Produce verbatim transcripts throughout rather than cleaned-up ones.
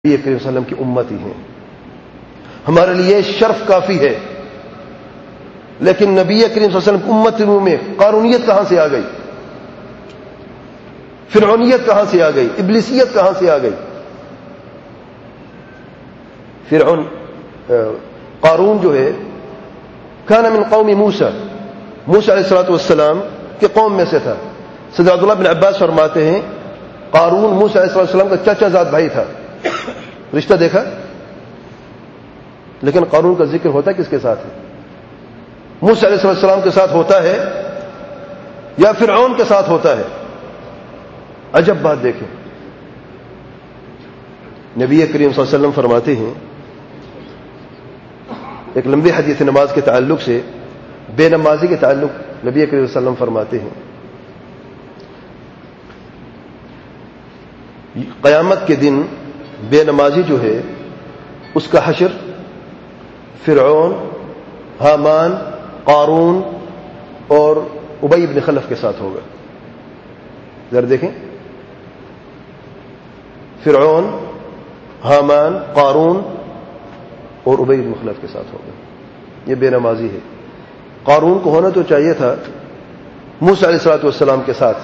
نبی کریم صلی اللہ علیہ وسلم کی امتی ہیں، ہمارے لیے شرف کافی ہے. لیکن نبی کریم صلی اللہ علیہ وسلم کی امتوں میں قارونیت کہاں سے آ گئی؟ فرعونیت کہاں سے آ گئی؟ ابلیسیت کہاں سے آ گئی؟ فرعون قارون جو ہے کان من قوم موسیٰ، موسیٰ علیہ الصلوۃ والسلام کے قوم میں سے تھا. سیدنا عبداللہ بن عباس فرماتے ہیں قارون موسیٰ علیہ السلام کا چچا زاد بھائی تھا. رشتہ دیکھا؟ لیکن قارون کا ذکر ہوتا کس کے ساتھ ہے؟ موسیٰ علیہ السلام کے ساتھ ہوتا ہے یا فرعون کے ساتھ ہوتا ہے؟ عجب بات دیکھیں، نبی کریم صلی اللہ علیہ وسلم فرماتے ہیں ایک لمبی حدیث نماز کے تعلق سے، بے نمازی کے تعلق نبی کریم صلی اللہ علیہ وسلم فرماتے ہیں قیامت کے دن بے نمازی جو ہے اس کا حشر فرعون، حامان، قارون اور ابی بن خلف کے ساتھ ہوگا. ذرا دیکھیں، فرعون، حامان، قارون اور ابی بن خلف کے ساتھ ہوگا. یہ بے نمازی ہے. قارون کو ہونا تو چاہیے تھا موسیٰ علیہ الصلوۃ والسلام کے ساتھ،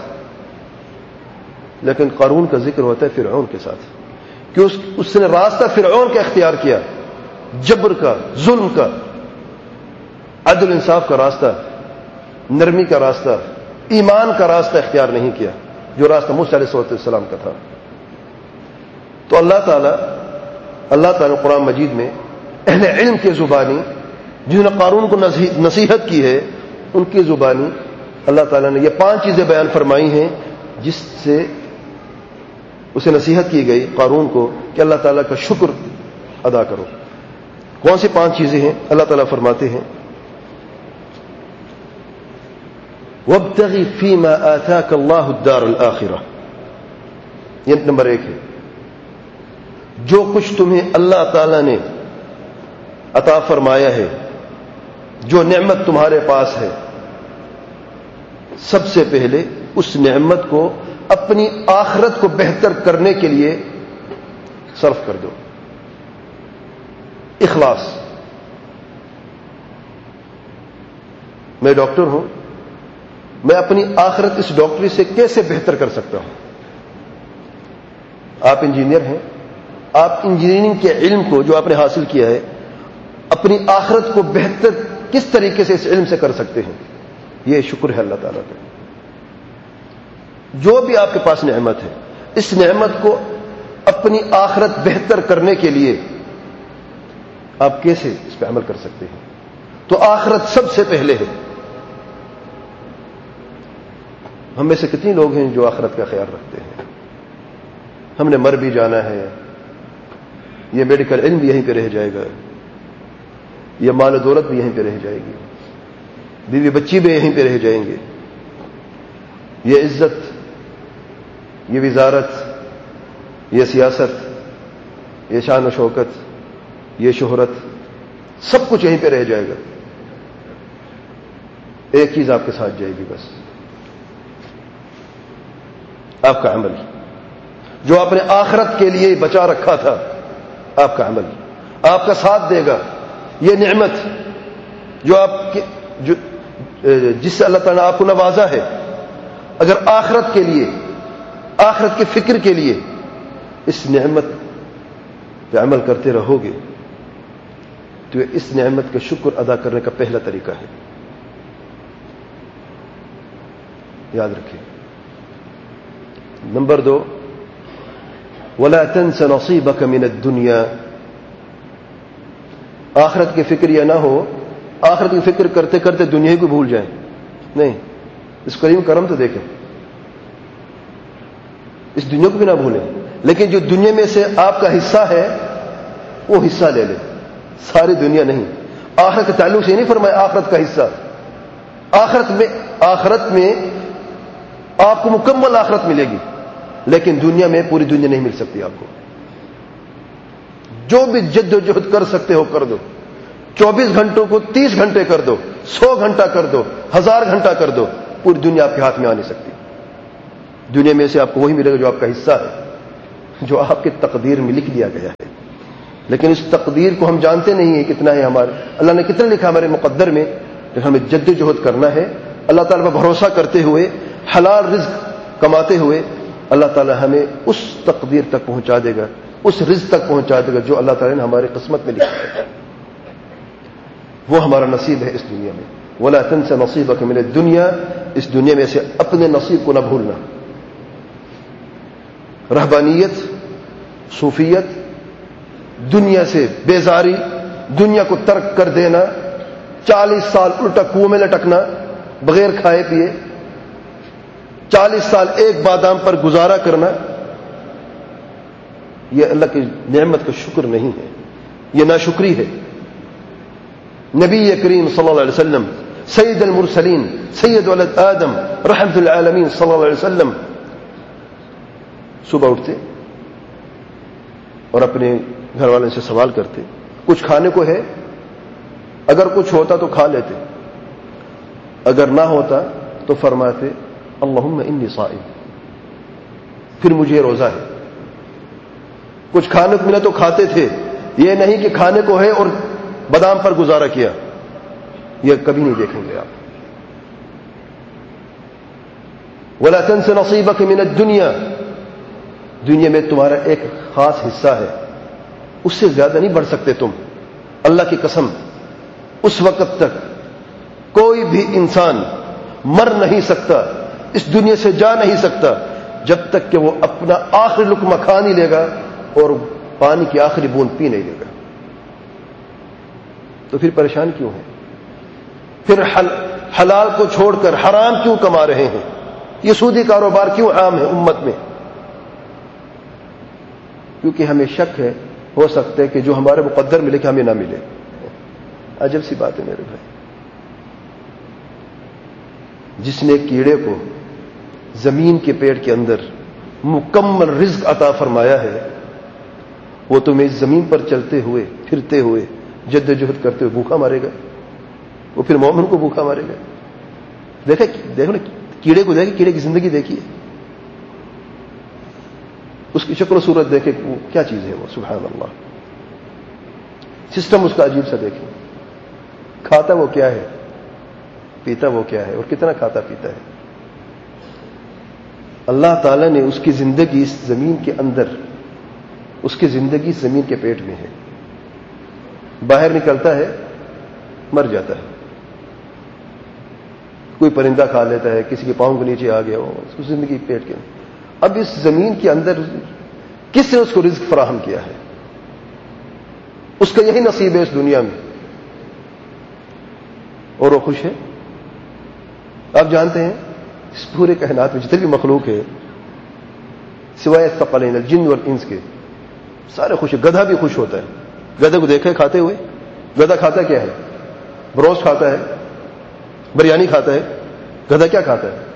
لیکن قارون کا ذکر ہوتا ہے فرعون کے ساتھ، کہ اس, اس نے راستہ فرعون کا اختیار کیا، جبر کا، ظلم کا، عدل انصاف کا راستہ، نرمی کا راستہ، ایمان کا راستہ اختیار نہیں کیا جو راستہ موسیٰ علیہ السلام کا تھا. تو اللہ تعالیٰ اللہ تعالیٰ قرآن مجید میں اہل علم کی زبانی جنہوں نے قارون کو نصیحت کی ہے ان کی زبانی اللہ تعالیٰ نے یہ پانچ چیزیں بیان فرمائی ہیں جس سے اسے نصیحت کی گئی قارون کو کہ اللہ تعالیٰ کا شکر ادا کرو. کون سی پانچ چیزیں ہیں؟ اللہ تعالیٰ فرماتے ہیں وَابْتَغِ فِي مَا آتَاكَ اللَّهُ الدَّارَ الْآخِرَةَ. یہ نمبر ایک ہے، جو کچھ تمہیں اللہ تعالیٰ نے عطا فرمایا ہے، جو نعمت تمہارے پاس ہے، سب سے پہلے اس نعمت کو اپنی آخرت کو بہتر کرنے کے لیے صرف کر دو. اخلاص. میں ڈاکٹر ہوں، میں اپنی آخرت اس ڈاکٹری سے کیسے بہتر کر سکتا ہوں؟ آپ انجینئر ہیں، آپ انجینئرنگ کے علم کو جو آپ نے حاصل کیا ہے اپنی آخرت کو بہتر کس طریقے سے اس علم سے کر سکتے ہیں؟ یہ شکر ہے اللہ تعالیٰ کا. جو بھی آپ کے پاس نعمت ہے، اس نعمت کو اپنی آخرت بہتر کرنے کے لیے آپ کیسے اس پہ عمل کر سکتے ہیں؟ تو آخرت سب سے پہلے ہے. ہم میں سے کتنے لوگ ہیں جو آخرت کا خیال رکھتے ہیں؟ ہم نے مر بھی جانا ہے، یہ میڈیکل علم بھی یہیں پہ رہ جائے گا، یہ مال و دولت بھی یہیں پہ رہ جائے گی، بیوی بچی بھی یہیں پہ رہ جائیں گے، یہ عزت، یہ وزارت، یہ سیاست، یہ شان و شوکت، یہ شہرت، سب کچھ یہیں پہ رہ جائے گا. ایک چیز آپ کے ساتھ جائے گی، بس آپ کا عمل، جو آپ نے آخرت کے لیے بچا رکھا تھا. آپ کا عمل آپ کا ساتھ دے گا. یہ نعمت جو آپ کے جو جس سے اللہ تعالیٰ نے آپ کو نوازا ہے، اگر آخرت کے لیے، آخرت کی فکر کے لیے اس نعمت پہ عمل کرتے رہو گے تو اس نعمت کا شکر ادا کرنے کا پہلا طریقہ ہے. یاد رکھیں. نمبر دو، وَلَا تَنْسَ نَصِيبَكَ مِنَ الدُّنْيَا. آخرت کی فکر یہ نہ ہو آخرت کی فکر کرتے کرتے دنیا ہی کو بھول جائیں. نہیں، اس کریم کرم تو دیکھیں، اس دنیا کو بھی نہ بھولیں، لیکن جو دنیا میں سے آپ کا حصہ ہے وہ حصہ لے لیں. ساری دنیا نہیں. آخرت کے تعلق سے یہ نہیں فرمایا آخرت کا حصہ. آخرت میں آخرت میں آپ کو مکمل آخرت ملے گی، لیکن دنیا میں پوری دنیا نہیں مل سکتی آپ کو. جو بھی جد و جہد کر سکتے ہو کر دو، چوبیس گھنٹوں کو تیس گھنٹے کر دو، سو گھنٹہ کر دو، ہزار گھنٹہ کر دو، پوری دنیا آپ کے ہاتھ میں آ نہیں سکتی. دنیا میں سے آپ کو وہی ملے گا جو آپ کا حصہ ہے. جو آپ کی تقدیر میں لکھ دیا گیا ہے. لیکن اس تقدیر کو ہم جانتے نہیں ہیں کتنا ہے ہمارے, اللہ نے کتنا لکھا ہمارے مقدر میں. لیکن ہمیں جد جہد کرنا ہے اللہ تعالیٰ پر بھروسہ کرتے ہوئے, حلال رزق کماتے ہوئے. اللہ تعالیٰ ہمیں اس تقدیر تک پہنچا دے گا, اس رزق تک پہنچا دے گا جو اللہ تعالیٰ نے ہماری قسمت میں لکھا ہے. وہ ہمارا نصیب ہے اس دنیا میں. وَلَا تَنْسَ نَصِيبَكَ مِنَ الدُّنْيَا, اس دنیا میں سے اپنے نصیب کو نہ بھولنا. رہبانیت, صوفیت, دنیا سے بیزاری, دنیا کو ترک کر دینا, چالیس سال الٹا کنویں میں لٹکنا بغیر کھائے پیے, چالیس سال ایک بادام پر گزارا کرنا, یہ اللہ کی نعمت کا شکر نہیں ہے, یہ ناشکری ہے. نبی کریم صلی اللہ علیہ وسلم, سید المرسلین, سید ولد آدم, رحمت العالمین صلی اللہ علیہ وسلم صبح اٹھتے اور اپنے گھر والوں سے سوال کرتے کچھ کھانے کو ہے؟ اگر کچھ ہوتا تو کھا لیتے, اگر نہ ہوتا تو فرماتے اللہم انی صائم, پھر مجھے روزہ ہے. کچھ کھانے کو ملا تو کھاتے تھے, یہ نہیں کہ کھانے کو ہے اور بادام پر گزارا کیا, یہ کبھی نہیں دیکھیں گے آپ. وَلَا تَنْسَ نَصِيبَكَ مِنَ الدُّنْيَا, دنیا میں تمہارا ایک خاص حصہ ہے, اس سے زیادہ نہیں بڑھ سکتے تم. اللہ کی قسم, اس وقت تک کوئی بھی انسان مر نہیں سکتا, اس دنیا سے جا نہیں سکتا جب تک کہ وہ اپنا آخری لقمہ کھا نہیں لے گا اور پانی کی آخری بوند پی نہیں لے گا. تو پھر پریشان کیوں ہیں؟ پھر حل حلال کو چھوڑ کر حرام کیوں کما رہے ہیں؟ یہ سودی کاروبار کیوں عام ہے امت میں؟ کیونکہ ہمیں شک ہے, ہو سکتا ہے کہ جو ہمارے مقدر ملے کہ ہمیں نہ ملے. عجب سی بات ہے میرے بھائی. جس نے کیڑے کو زمین کے پیڑ کے اندر مکمل رزق عطا فرمایا ہے, وہ تمہیں زمین پر چلتے ہوئے پھرتے ہوئے جد جہد کرتے ہوئے بھوکا مارے گا. وہ پھر مومن کو بھوکا مارے گا. دیکھے دیکھو نا کیڑے کو, دیکھے کیڑے کی زندگی دیکھیے, اس کی شکل و صورت دیکھے وہ کیا چیز ہے, وہ سبحان اللہ. سسٹم اس کا عجیب سا دیکھیں, کھاتا وہ کیا ہے, پیتا وہ کیا ہے, اور کتنا کھاتا پیتا ہے. اللہ تعالیٰ نے اس کی زندگی اس زمین کے اندر, اس کی زندگی زمین کے پیٹ میں ہے. باہر نکلتا ہے مر جاتا ہے, کوئی پرندہ کھا لیتا ہے, کسی کے پاؤں کے نیچے آ گیا, اس کی زندگی پیٹ کے اندر. اب اس زمین کے اندر کس نے اس کو رزق فراہم کیا ہے؟ اس کا یہی نصیب ہے اس دنیا میں, اور وہ خوش ہے. آپ جانتے ہیں اس پورے کائنات میں جتنے بھی مخلوق ہے سوائے ثقلین الجن والانس کے, سارے خوش ہیں. گدھا بھی خوش ہوتا ہے. گدھے کو دیکھے کھاتے ہوئے, گدھا کھاتا کیا ہے؟ بروسٹ کھاتا ہے, بریانی کھاتا ہے. گدھا کیا کھاتا ہے؟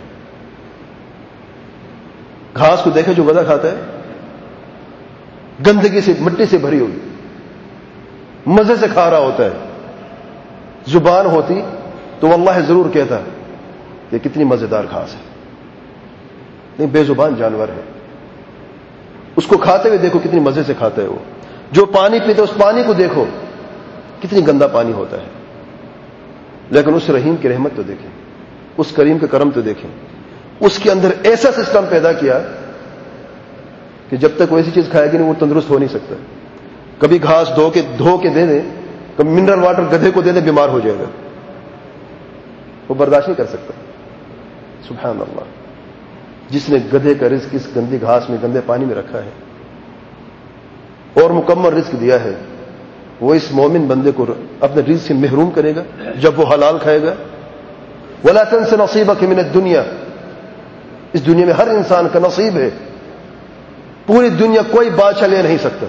گھاس کو دیکھے جو گدھا کھاتا ہے, گندگی سے مٹی سے بھری ہوئی, مزے سے کھا رہا ہوتا ہے. زبان ہوتی تو واللہ ضرور کہتا کہ کتنی مزیدار گھاس ہے, نہیں بے زبان جانور ہے. اس کو کھاتے ہوئے دیکھو کتنی مزے سے کھاتا ہے وہ. جو پانی پیتے اس پانی کو دیکھو کتنی گندا پانی ہوتا ہے. لیکن اس رحیم کی رحمت تو دیکھیں, اس کریم کے کرم تو دیکھیں. اس کے اندر ایسا سسٹم پیدا کیا کہ جب تک وہ ایسی چیز کھائے گی نہیں وہ تندرست ہو نہیں سکتا. کبھی گھاس دھو کے دھو کے دے دیں, کبھی منرل واٹر گدھے کو دے دیں, بیمار ہو جائے گا, وہ برداشت نہیں کر سکتا. سبحان اللہ. جس نے گدھے کا رزق اس گندی گھاس میں گندے پانی میں رکھا ہے اور مکمل رزق دیا ہے, وہ اس مومن بندے کو اپنے رزق سے محروم کرے گا جب وہ حلال کھائے گا. وَلَا تَنْسَ نَصِيبَكَ مِنَ الدُّنْيَا, اس دنیا میں ہر انسان کا نصیب ہے. پوری دنیا کوئی بادشاہ لے نہیں سکتا.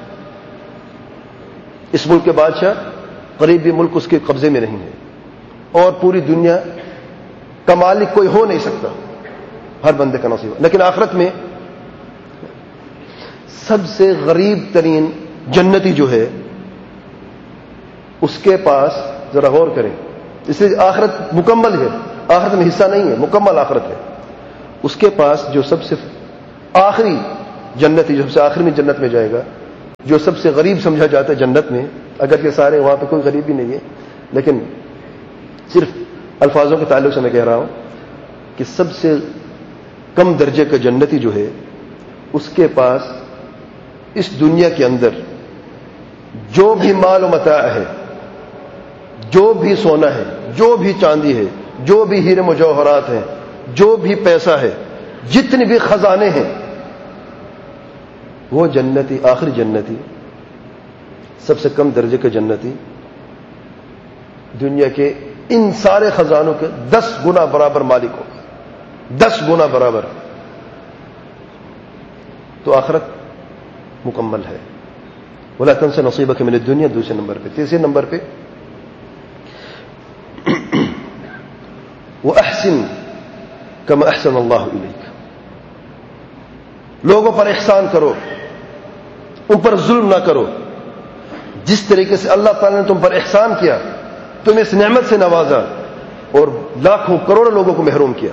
اس ملک کے بادشاہ قریب بھی ملک اس کے قبضے میں نہیں ہے, اور پوری دنیا کا مالک کوئی ہو نہیں سکتا. ہر بندے کا نصیب. لیکن آخرت میں سب سے غریب ترین جنتی جو ہے اس کے پاس, ذرا غور کریں, اس لیے آخرت مکمل ہے, آخرت میں حصہ نہیں ہے, مکمل آخرت ہے. اس کے پاس جو سب سے آخری جنتی جو سب سے آخر میں جنت میں جائے گا، جو سب سے غریب سمجھا جاتا ہے جنت میں، اگر کہ سارے وہاں پہ کوئی غریب بھی نہیں ہے، لیکن صرف الفاظوں کے تعلق سے میں کہہ رہا ہوں کہ سب سے کم درجے کا جنتی جو ہے، اس کے پاس اس دنیا کے اندر جو بھی مال و متاع ہے، جو بھی سونا ہے، جو بھی چاندی ہے، جو بھی ہیرے مجوہرات ہیں، جو بھی پیسہ ہے، جتنے بھی خزانے ہیں، وہ جنتی، آخری جنتی، سب سے کم درجے کے جنتی دنیا کے ان سارے خزانوں کے دس گنا برابر مالک ہو، دس گنا برابر. تو آخرت مکمل ہے. ولا تنس نصیبک من الدنیا دوسرے نمبر پہ. تیسرے نمبر پہ وَأَحْسِن كَمَا أَحْسَنَ اللَّهُ إِلَيْكَ، لوگوں پر احسان کرو، ان پر ظلم نہ کرو. جس طریقے سے اللہ تعالیٰ نے تم پر احسان کیا، تمہیں اس نعمت سے نوازا اور لاکھوں کروڑوں لوگوں کو محروم کیا.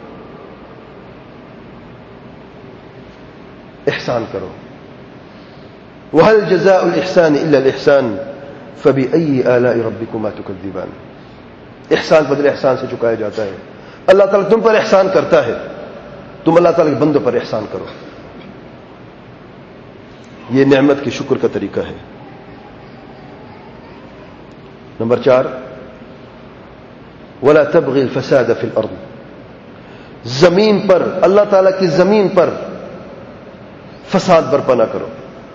احسان کرو. وَهَلْ جَزَاءُ الْإِحْسَانِ إِلَّا الْإِحْسَانِ فَبِأَيِّ آلَاءِ رَبِّكُمَا تُكَذِّبَانِ. احسان بدلے احسان سے چکایا جاتا ہے. اللہ تعالیٰ تم پر احسان کرتا ہے، تم اللہ تعالیٰ کے بندوں پر احسان کرو. یہ نعمت کی شکر کا طریقہ ہے. نمبر چار، وَلَا تَبْغِ الْفَسَادَ فِي الْأَرْضِ، زمین پر، اللہ تعالیٰ کی زمین پر فساد برپا نہ کرو.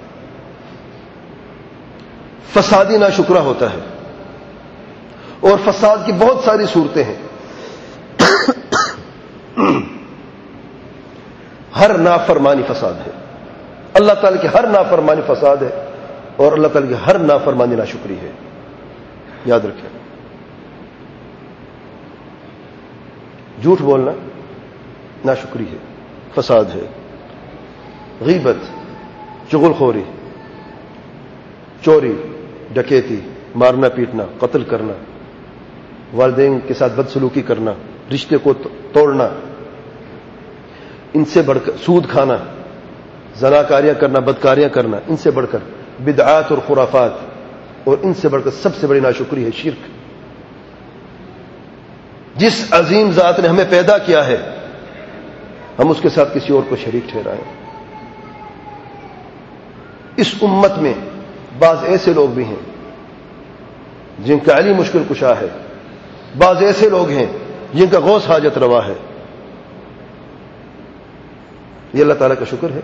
فسادی ناشکرا ہوتا ہے، اور فساد کی بہت ساری صورتیں ہیں. ہر نافرمانی فساد ہے. اللہ تعالیٰ کی ہر نافرمانی فساد ہے، اور اللہ تعالیٰ کی ہر نافرمانی ناشکری ہے. یاد رکھیں. جھوٹ بولنا ناشکری ہے، فساد ہے. غیبت، چغل خوری، چوری، ڈکیتی، مارنا پیٹنا، قتل کرنا، والدین کے ساتھ بدسلوکی کرنا، رشتے کو توڑنا، ان سے بڑھ کر سود کھانا، زناکاریاں کرنا، بدکاریاں کرنا، ان سے بڑھ کر بدعات اور خرافات، اور ان سے بڑھ کر سب سے بڑی ناشکری ہے شرک. جس عظیم ذات نے ہمیں پیدا کیا ہے، ہم اس کے ساتھ کسی اور کو شریک ٹھہرائیں. اس امت میں بعض ایسے لوگ بھی ہیں جن کا علی مشکل کشا ہے، بعض ایسے لوگ ہیں جن کا غوث حاجت روا ہے. یہ اللہ تعالیٰ کا شکر ہے.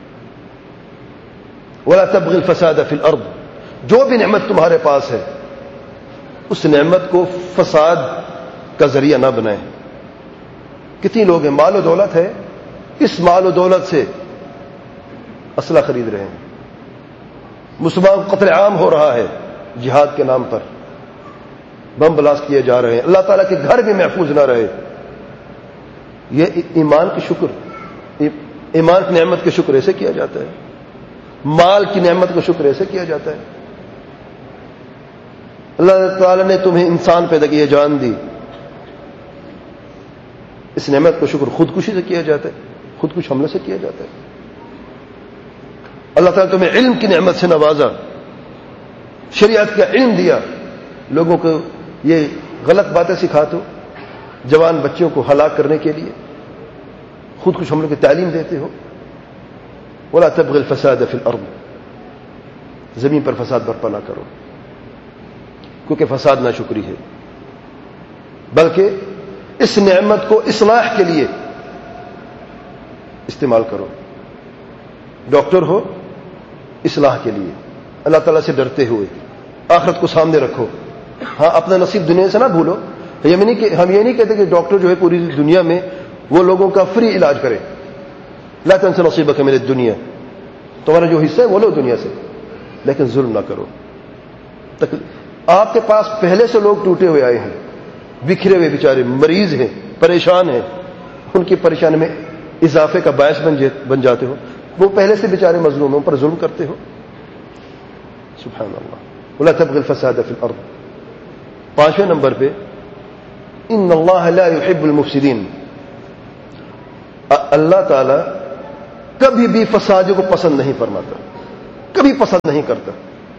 وَلَا تَبْغِ الْفَسَادَ فِي الْأَرْضِ، جو بھی نعمت تمہارے پاس ہے، اس نعمت کو فساد کا ذریعہ نہ بنائیں. کتنی لوگ ہیں، مال و دولت ہے، اس مال و دولت سے اسلحہ خرید رہے ہیں، مسلمان قتل عام ہو رہا ہے جہاد کے نام پر، بم بلاسٹ کیے جا رہے ہیں، اللہ تعالیٰ کے گھر بھی محفوظ نہ رہے. یہ ایمان کی شکر، ایمان کی نعمت کا شکر ایسے کیا جاتا ہے، مال کی نعمت کا شکر ایسے کیا جاتا ہے. اللہ تعالیٰ نے تمہیں انسان پیدا کیا، جان دی، اس نعمت کا شکر خودکشی سے کیا جاتا ہے، خودکش حملے سے کیا جاتا ہے. اللہ تعالیٰ تمہیں علم کی نعمت سے نوازا، شریعت کا علم دیا، لوگوں کو یہ غلط باتیں سکھاتے ہو، جوان بچوں کو ہلاک کرنے کے لیے خودکش حملوں کی تعلیم دیتے ہو. وَلَا تَبْغِ الْفَسَادَ فِي الْأَرْضِ، زمین پر فساد برپا نہ کرو، کیونکہ فساد ناشکری ہے. بلکہ اس نعمت کو اصلاح کے لیے استعمال کرو. ڈاکٹر ہو، اصلاح کے لیے، اللہ تعالیٰ سے ڈرتے ہوئے، آخرت کو سامنے رکھو. ہاں، اپنا نصیب دنیا سے نہ بھولو. ہم یہ نہیں کہتے کہ ڈاکٹر جو ہے پوری دنیا میں وہ لوگوں کا فری علاج کرے. لا تنس نصیبک من الدنیا، تمہارا جو حصہ ہے وہ لو دنیا سے، لیکن ظلم نہ کرو. آپ کے پاس پہلے سے لوگ ٹوٹے ہوئے آئے ہیں، بکھرے ہوئے بیچارے، مریض ہیں، پریشان ہیں، ان کی پریشانی میں اضافے کا باعث بن جاتے ہو. وہ پہلے سے بیچارے مظلوم ہیں، ان پر ظلم کرتے ہو. سبحان اللہ. ولا تبغ الفساد فی الارض. پانچویں نمبر پہ ان اللہ لا يحب المفسدین، اللہ تعالی کبھی بھی فسادیوں کو پسند نہیں فرماتا، کبھی پسند نہیں کرتا.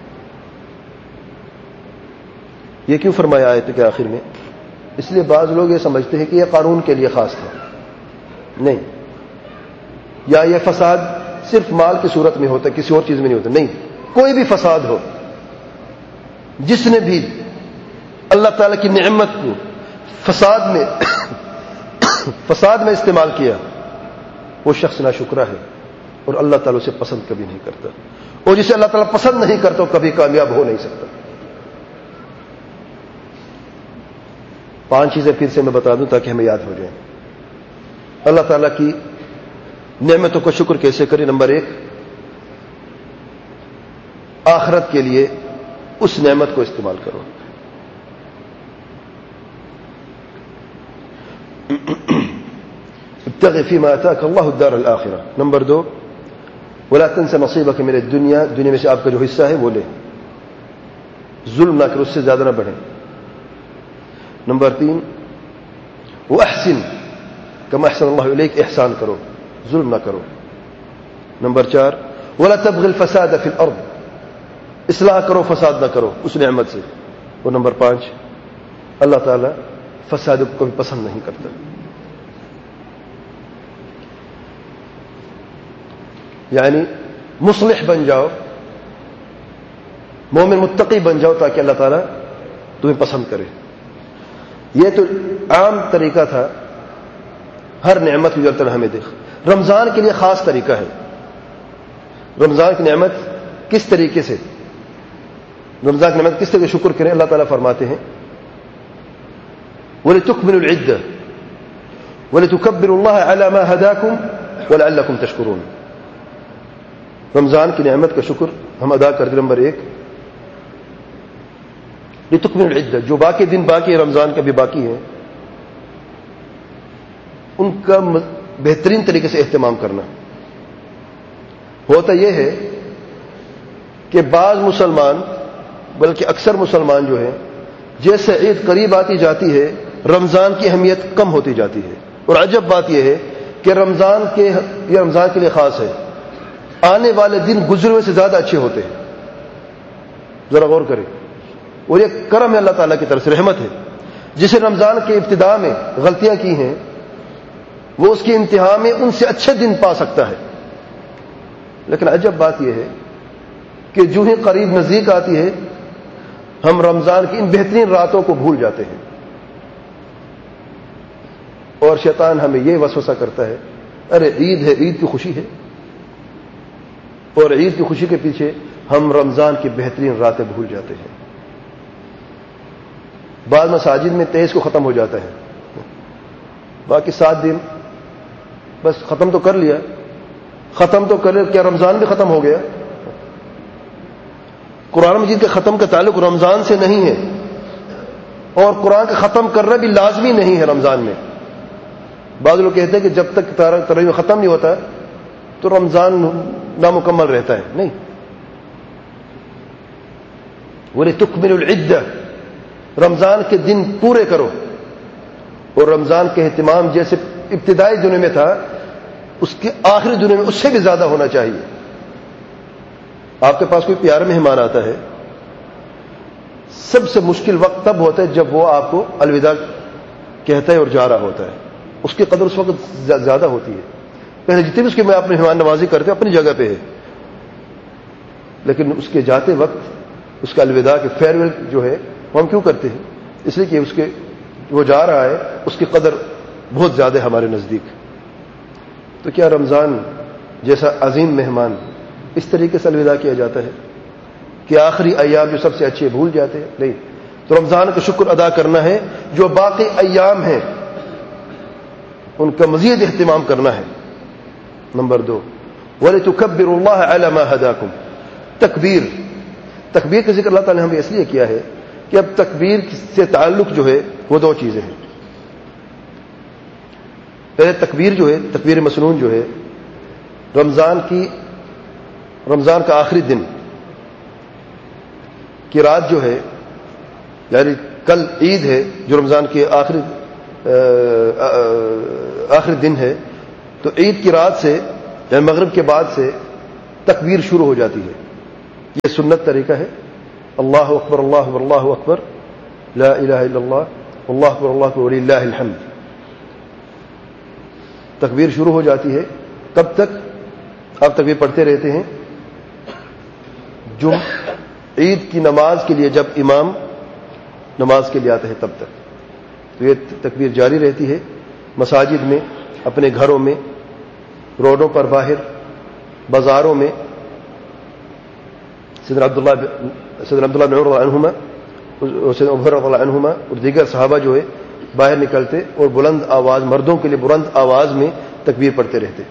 یہ کیوں فرمایا آیت کے آخر میں؟ اس لیے بعض لوگ یہ سمجھتے ہیں کہ یہ قانون کے لیے خاص تھا. نہیں، یا یہ فساد صرف مال کی صورت میں ہوتا ہے، کسی اور چیز میں نہیں ہوتا. نہیں، کوئی بھی فساد ہو، جس نے بھی اللہ تعالی کی نعمت کو فساد میں فساد میں استعمال کیا، وہ شخص ناشکرا ہے اور اللہ تعالی اسے پسند کبھی نہیں کرتا، اور جسے اللہ تعالیٰ پسند نہیں کرتا وہ کبھی کامیاب ہو نہیں سکتا. پانچ چیزیں پھر سے میں بتا دوں تاکہ ہمیں یاد ہو جائیں. اللہ تعالیٰ کی نعمتوں کا شکر کیسے کریں؟ نمبر ایک، آخرت کے لیے اس نعمت کو استعمال کرو. ابتغ فيما آتاك الله الدار الآخرة. نمبر دو، ولا تنس نصيبك من الدنيا، دنیا میں سے آپ کا جو حصہ ہے وہ لے، ظلم نہ کرو، اس سے زیادہ نہ بڑھیں. نمبر تین، واحسن كما احسن الله اليك، احسان کرو، ظلم نہ کرو. نمبر چار، ولا تبغ الفساد في الارض، اصلاح کرو، فساد نہ کرو اس نعمت سے. اور نمبر پانچ، اللہ تعالی فساد کو کبھی پسند نہیں کرتا. یعنی مصلح بن جاؤ، مومن متقی بن جاؤ تاکہ اللہ تعالیٰ تمہیں پسند کرے. یہ تو عام طریقہ تھا ہر نعمت جو اللہ تعالیٰ ہمیں دیکھ. رمضان کے لیے خاص طریقہ ہے. رمضان کی نعمت کس طریقے سے رمضان کی نعمت کس طریقے سے شکر کریں؟ اللہ تعالیٰ فرماتے ہیں وَلِتُكْمِلُوا الْعِدَّةَ وَلِتُكَبِّرُوا اللَّهَ عَلَى مَا هَدَاكُمْ وَلَعَلَّكُمْ تَشْكُرُونَ. رمضان کی نعمت کا شکر ہم ادا کرتے. نمبر ایک، لِتُكْمِلُوا الْعِدَّةَ، جو باقی دن باقی رمضان کا بھی باقی ہے ان کا بہترین طریقے سے اہتمام کرنا. ہوتا یہ ہے کہ بعض مسلمان، بلکہ اکثر مسلمان جو ہے، جیسے عید قریب آتی جاتی ہے رمضان کی اہمیت کم ہوتی جاتی ہے. اور عجب بات یہ ہے کہ رمضان کے یہ رمضان کے لیے خاص ہے، آنے والے دن گزرے ہوئے سے زیادہ اچھے ہوتے ہیں. ذرا غور کریں. اور یہ کرم ہے اللہ تعالیٰ کی طرف سے، رحمت ہے. جسے رمضان کے ابتدا میں غلطیاں کی ہیں وہ اس کی انتہا میں ان سے اچھے دن پا سکتا ہے. لیکن عجب بات یہ ہے کہ جو ہی قریب نزدیک آتی ہے ہم رمضان کی ان بہترین راتوں کو بھول جاتے ہیں. اور شیطان ہمیں یہ وسوسہ کرتا ہے، ارے عید ہے، عید کی خوشی ہے، اور عید کی خوشی کے پیچھے ہم رمضان کی بہترین راتیں بھول جاتے ہیں. بعض مساجد میں تیئیس کو ختم ہو جاتا ہے، باقی سات دن بس ختم تو کر لیا. ختم تو کر لیا، کیا رمضان بھی ختم ہو گیا؟ قرآن مجید کے ختم کا تعلق رمضان سے نہیں ہے، اور قرآن کا ختم کرنا بھی لازمی نہیں ہے رمضان میں. بعض لوگ کہتے ہیں کہ جب تک تراویح ختم نہیں ہوتا تو رمضان نامکمل رہتا ہے. نہیں، وَلِتُكْمِلُوا الْعِدَّةَ، رمضان کے دن پورے کرو. اور رمضان کے اہتمام جیسے ابتدائی دنوں میں تھا اس کے آخری دنوں میں اس سے بھی زیادہ ہونا چاہیے. آپ کے پاس کوئی پیارا مہمان آتا ہے، سب سے مشکل وقت تب ہوتا ہے جب وہ آپ کو الوداع کہتا ہے اور جا رہا ہوتا ہے. اس کی قدر اس وقت زیادہ ہوتی ہے. پہلے جتنے بھی اس کے میں اپنے مہمان نوازی کرتے ہیں اپنی جگہ پہ ہے، لیکن اس کے جاتے وقت اس کا الوداع کے فیئر ویل جو ہے وہ ہم کیوں کرتے ہیں؟ اس لیے کہ اس کے وہ جا رہا ہے، اس کی قدر بہت زیادہ ہے ہمارے نزدیک. تو کیا رمضان جیسا عظیم مہمان اس طریقے سے الوداع کیا جاتا ہے کہ آخری ایام جو سب سے اچھے بھول جاتے ہیں؟ نہیں. تو رمضان کا شکر ادا کرنا ہے، جو باقی ایام ہیں ان کا مزید اہتمام کرنا ہے. نمبر دو، وَلِتُكَبِّرُوا اللَّهَ عَلَى مَا هَدَاكُمْ. تکبیر تکبیر کا ذکر اللہ تعالی نے ہمیں اس لیے کیا ہے کہ اب تکبیر سے تعلق جو ہے وہ دو چیزیں ہیں. پہلے تکبیر جو ہے، تکبیر مسنون جو ہے، رمضان کی رمضان کا آخری دن کی رات جو ہے، یعنی کل عید ہے جو رمضان کے آخری آخری دن ہے، تو عید کی رات سے یعنی مغرب کے بعد سے تکبیر شروع ہو جاتی ہے. یہ سنت طریقہ ہے. اللہ اکبر اللہ اکبر اللہ اکبر لا الہ الا اللہ اللہ اکبر اللہ اکبر وللہ الحمد. تکبیر شروع ہو جاتی ہے. کب تک آپ تکبیر پڑھتے رہتے ہیں؟ جم عید کی نماز کے لیے جب امام نماز کے لیے آتے ہیں تب تک. تو یہ تکبیر جاری رہتی ہے. مساجد میں، اپنے گھروں میں، روڈوں پر، باہر بازاروں میں. سیدنا عبداللہ سیدنا عبداللہ بن عمر عنہما اور سیدنا عمر رضی اللہ عنہما اور دیگر صحابہ جو ہے باہر نکلتے اور بلند آواز، مردوں کے لیے بلند آواز میں تکبیر پڑھتے رہتے.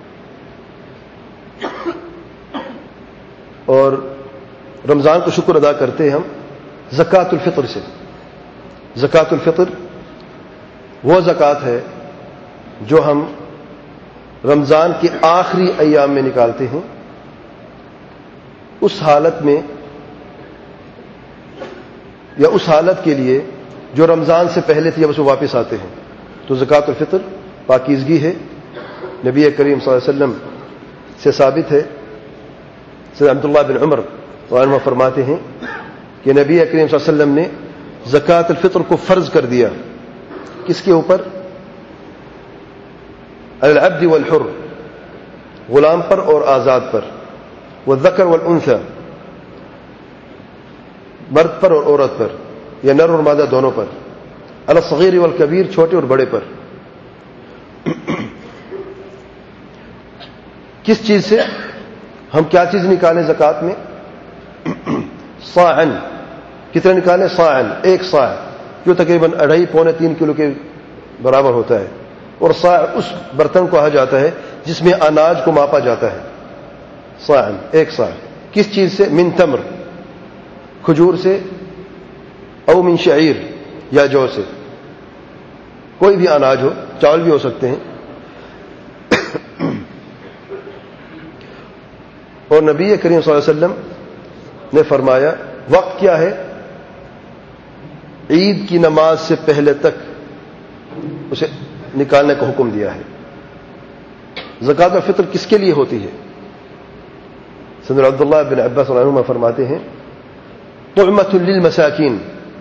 اور رمضان کو شکر ادا کرتے ہم زکوٰۃ الفطر سے. زکوٰۃ الفطر وہ زکوٰۃ ہے جو ہم رمضان کے آخری ایام میں نکالتے ہیں. اس حالت میں یا اس حالت کے لیے جو رمضان سے پہلے تھی، اب اس واپس آتے ہیں. تو زکوٰۃ الفطر پاکیزگی ہے. نبی کریم صلی اللہ علیہ وسلم سے ثابت ہے. سیدنا عبداللہ بن عمر عنہ فرماتے ہیں کہ نبی کریم صلی اللہ علیہ وسلم نے زکوٰۃ الفطر کو فرض کر دیا. کس کے اوپر؟ العبد والحر، غلام پر اور آزاد پر. والذکر والانثى، مرد پر اور عورت پر، یا نر اور مادہ دونوں پر. علی الصغیر والکبیر، چھوٹے اور بڑے پر. کس چیز سے؟ ہم کیا چیز نکالیں زکوٰۃ میں؟ صاعن. کتنا نکالیں؟ صاعن، ایک صاع، جو تقریباً اڑھائی پونے تین کلو کے برابر ہوتا ہے. اور صاع اس برتن کو کہا جاتا ہے جس میں اناج کو ماپا جاتا ہے. صاعن، ایک صاع. کس چیز سے؟ من تمر، کھجور سے، او من شعیر، یا جو سے. کوئی بھی اناج ہو، چاول بھی ہو سکتے ہیں. اور نبی کریم صلی اللہ علیہ وسلم نے فرمایا وقت کیا ہے؟ عید کی نماز سے پہلے تک اسے نکالنے کا حکم دیا ہے. زکوٰۃ الفطر کس کے لیے ہوتی ہے؟ سیدنا عبداللہ بن عباس رضی اللہ عنہما فرماتے ہیں طعمۃ للمساکین،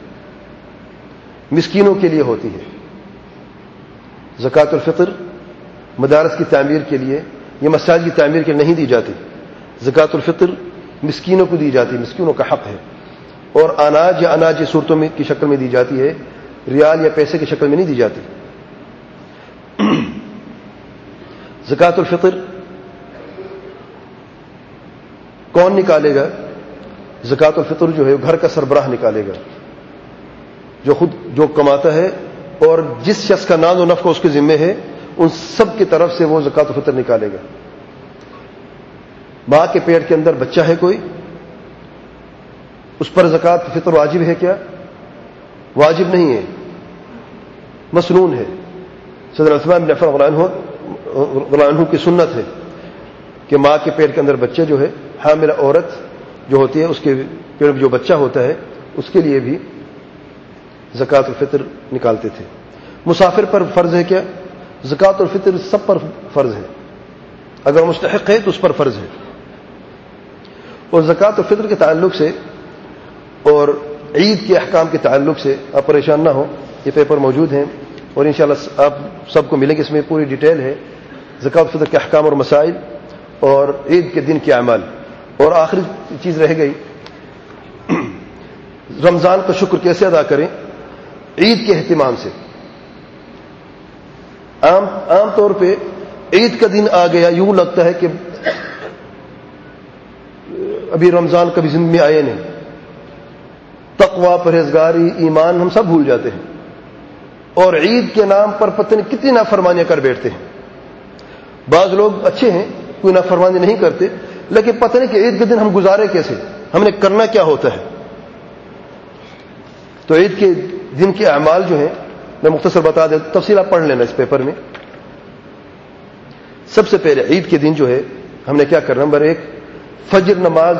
مسکینوں کے لیے ہوتی ہے. زکوٰۃ الفطر مدارس کی تعمیر کے لیے یا مساجد کی تعمیر کے لیے نہیں دی جاتی. زکوٰۃ الفطر مسکینوں کو دی جاتی، مسکینوں کا حق ہے. اور اناج یا اناج کی صورتوں میں کی شکل میں دی جاتی ہے، ریال یا پیسے کی شکل میں نہیں دی جاتی. زکوٰۃ الفطر کون نکالے گا؟ زکوٰۃ الفطر جو ہے گھر کا سربراہ نکالے گا، جو خود جو کماتا ہے اور جس شخص کا ناز و نفع اس کے ذمے ہے، ان سب کی طرف سے وہ زکوٰۃ الفطر نکالے گا. ماں کے پیٹ کے اندر بچہ ہے کوئی، اس پر زکوٰۃ فطر واجب ہے کیا؟ واجب نہیں ہے، مسنون ہے. سیدنا عثمان بن عفان رضی اللہ عنہ کی سنت ہے کہ ماں کے پیٹ کے اندر بچہ جو ہے، حامل عورت جو ہوتی ہے، اس کے پیٹ میں جو بچہ ہوتا ہے، اس کے لیے بھی زکوٰۃ الفطر نکالتے تھے. مسافر پر فرض ہے کیا؟ زکوٰۃ الفطر سب پر فرض ہے. اگر مستحق ہے تو اس پر فرض ہے. اور زکوٰۃ الفطر کے تعلق سے اور عید کے احکام کے تعلق سے آپ پریشان نہ ہو، یہ پیپر موجود ہیں اور انشاءاللہ آپ سب کو ملیں گے. اس میں پوری ڈیٹیل ہے زکوٰۃ الفطر کے احکام اور مسائل اور عید کے دن کے اعمال. اور آخری چیز رہ گئی، رمضان کا شکر کیسے ادا کریں؟ عید کے اہتمام سے. عام عام طور پہ عید کا دن آ گیا، یوں لگتا ہے کہ ابھی رمضان کبھی زندگی میں آئے نہیں. تقوی، پرہیزگاری، ایمان ہم سب بھول جاتے ہیں اور عید کے نام پر پتہ نہیں کتنی نافرمانیاں کر بیٹھتے ہیں. بعض لوگ اچھے ہیں، کوئی نافرمانی نہیں کرتے، لیکن پتہ نہیں کہ عید کے دن ہم گزارے کیسے، ہم نے کرنا کیا ہوتا ہے. تو عید کے دن کے اعمال جو ہیں میں مختصر بتا دیں، تفصیل آپ پڑھ لینا اس پیپر میں. سب سے پہلے عید کے دن جو ہے ہم نے کیا کرنا؟ نمبر ایک، فجر نماز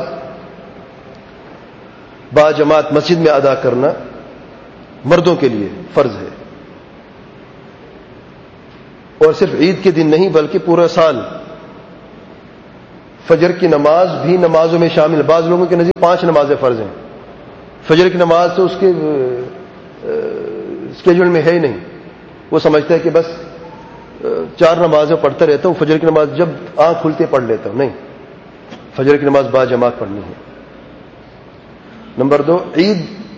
با جماعت مسجد میں ادا کرنا مردوں کے لیے فرض ہے. اور صرف عید کے دن نہیں بلکہ پورا سال فجر کی نماز بھی نمازوں میں شامل ہے. بعض لوگوں کے نزدیک پانچ نمازیں فرض ہیں. فجر کی نماز تو اس کے اسکیجول میں ہے ہی نہیں. وہ سمجھتا ہے کہ بس چار نمازیں پڑھتا رہتا ہوں, فجر کی نماز جب آنکھ کھلتے پڑھ لیتا ہوں. نہیں, فجر کی نماز با جماعت پڑھنی ہے. نمبر دو, عید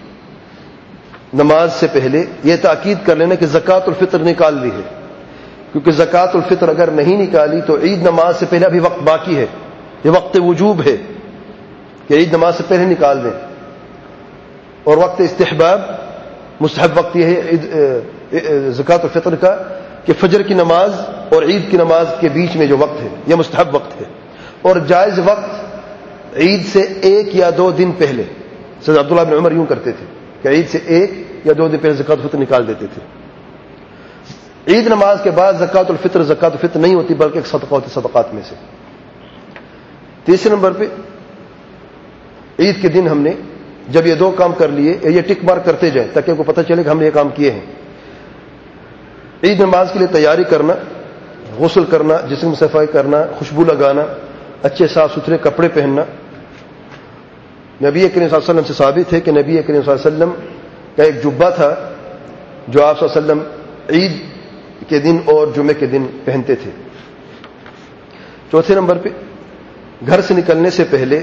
نماز سے پہلے یہ تاکید کر لینا کہ زکوٰۃ الفطر نکال لی ہے, کیونکہ زکوٰۃ الفطر اگر نہیں نکالی تو عید نماز سے پہلے ابھی وقت باقی ہے. یہ وقت وجوب ہے کہ عید نماز سے پہلے نکال دیں. اور وقت استحباب مستحب وقت یہ ہے زکوٰۃ الفطر کا کہ فجر کی نماز اور عید کی نماز کے بیچ میں جو وقت ہے یہ مستحب وقت ہے. اور جائز وقت عید سے ایک یا دو دن پہلے. سید عبداللہ بن عمر یوں کرتے تھے کہ عید سے ایک یا دو دن پہلے زکوٰۃ الفطر نکال دیتے تھے. عید نماز کے بعد زکوٰۃ الفطر زکوٰۃ الفطر نہیں ہوتی بلکہ ایک صدقہ ہوتی صدقات میں سے. تیسرے نمبر پہ عید کے دن ہم نے جب یہ دو کام کر لیے, یہ ٹک مارک کرتے جائیں تاکہ ان کو پتہ چلے کہ ہم نے یہ کام کیے ہیں. عید نماز کے لیے تیاری کرنا, غسل کرنا, جسم میں صفائی کرنا, خوشبو لگانا, اچھے صاف ستھرے کپڑے پہننا. نبی کریم صلی اللہ علیہ وسلم سے ثابت ہے کہ نبی کریم صلی اللہ علیہ وسلم کا ایک جبہ تھا جو آپ صلی اللہ علیہ وسلم عید کے دن اور جمعے کے دن پہنتے تھے. چوتھے نمبر پہ گھر سے نکلنے سے پہلے